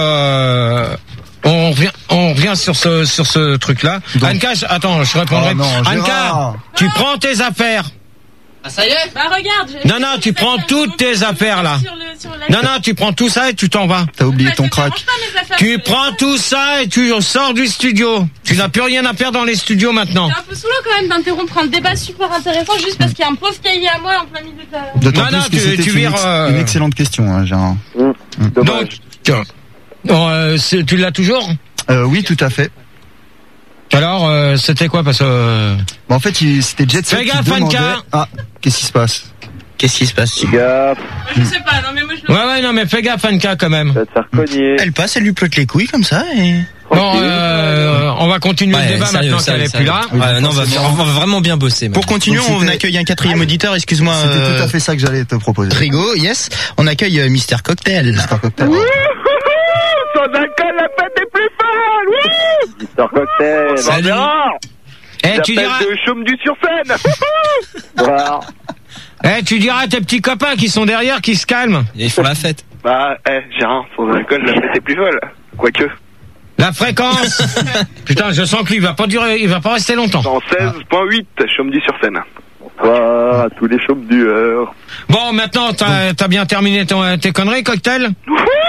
on revient sur ce truc-là. Anka, attends, je répondrai. Anka, tu prends tes affaires Ah, ça y est? Bah, regarde. Non, tu prends toutes tes affaires, là. Non, tu prends tout ça et tu t'en vas. T'as oublié ton crack. Tu prends tout ça et tu sors du studio. Tu n'as plus rien à faire dans les studios maintenant. C'est un peu saoulant quand même d'interrompre un débat super intéressant juste parce qu'il y a un pauvre cahier à moi en plein milieu de... D'autant plus que c'était une excellente question, hein, Gérard. Donc, tu l'as toujours? Oui, tout à fait. Alors, c'était quoi parce que... En fait, c'était Jet Set qui demandait... Ah, qu'est-ce qui se passe? Qu'est-ce qui se passe? Gaffe. Je sais pas, non mais moi je... Ouais, non mais fais gaffe Anka quand même. Elle passe, elle lui plotte les couilles comme ça et... Bon, on va continuer le débat maintenant qu'elle est plus là. Non, on va vraiment bien bosser. Pour continuer, on accueille un quatrième auditeur, excuse-moi. C'était tout à fait ça que j'allais te proposer. Rigo, yes. On accueille Mister Cocktail. Mister Cocktail. Son alcool, la fête est plus folle. Oui. Mister Cocktail. Salut. Tu diras... de chaume du sur scène. Voilà. Tu diras à tes petits copains qui sont derrière qui se calment. Ils font la fête. Bah, Gérard, son alcool, la fête est plus folle. Quoique. La fréquence. Putain, je sens qu'il va pas durer, il va pas rester longtemps. 116.8, Chaume-du sur scène. Bonsoir à tous les chaumes du heure. Bon, maintenant, t'as bien terminé tes conneries, Cocktail?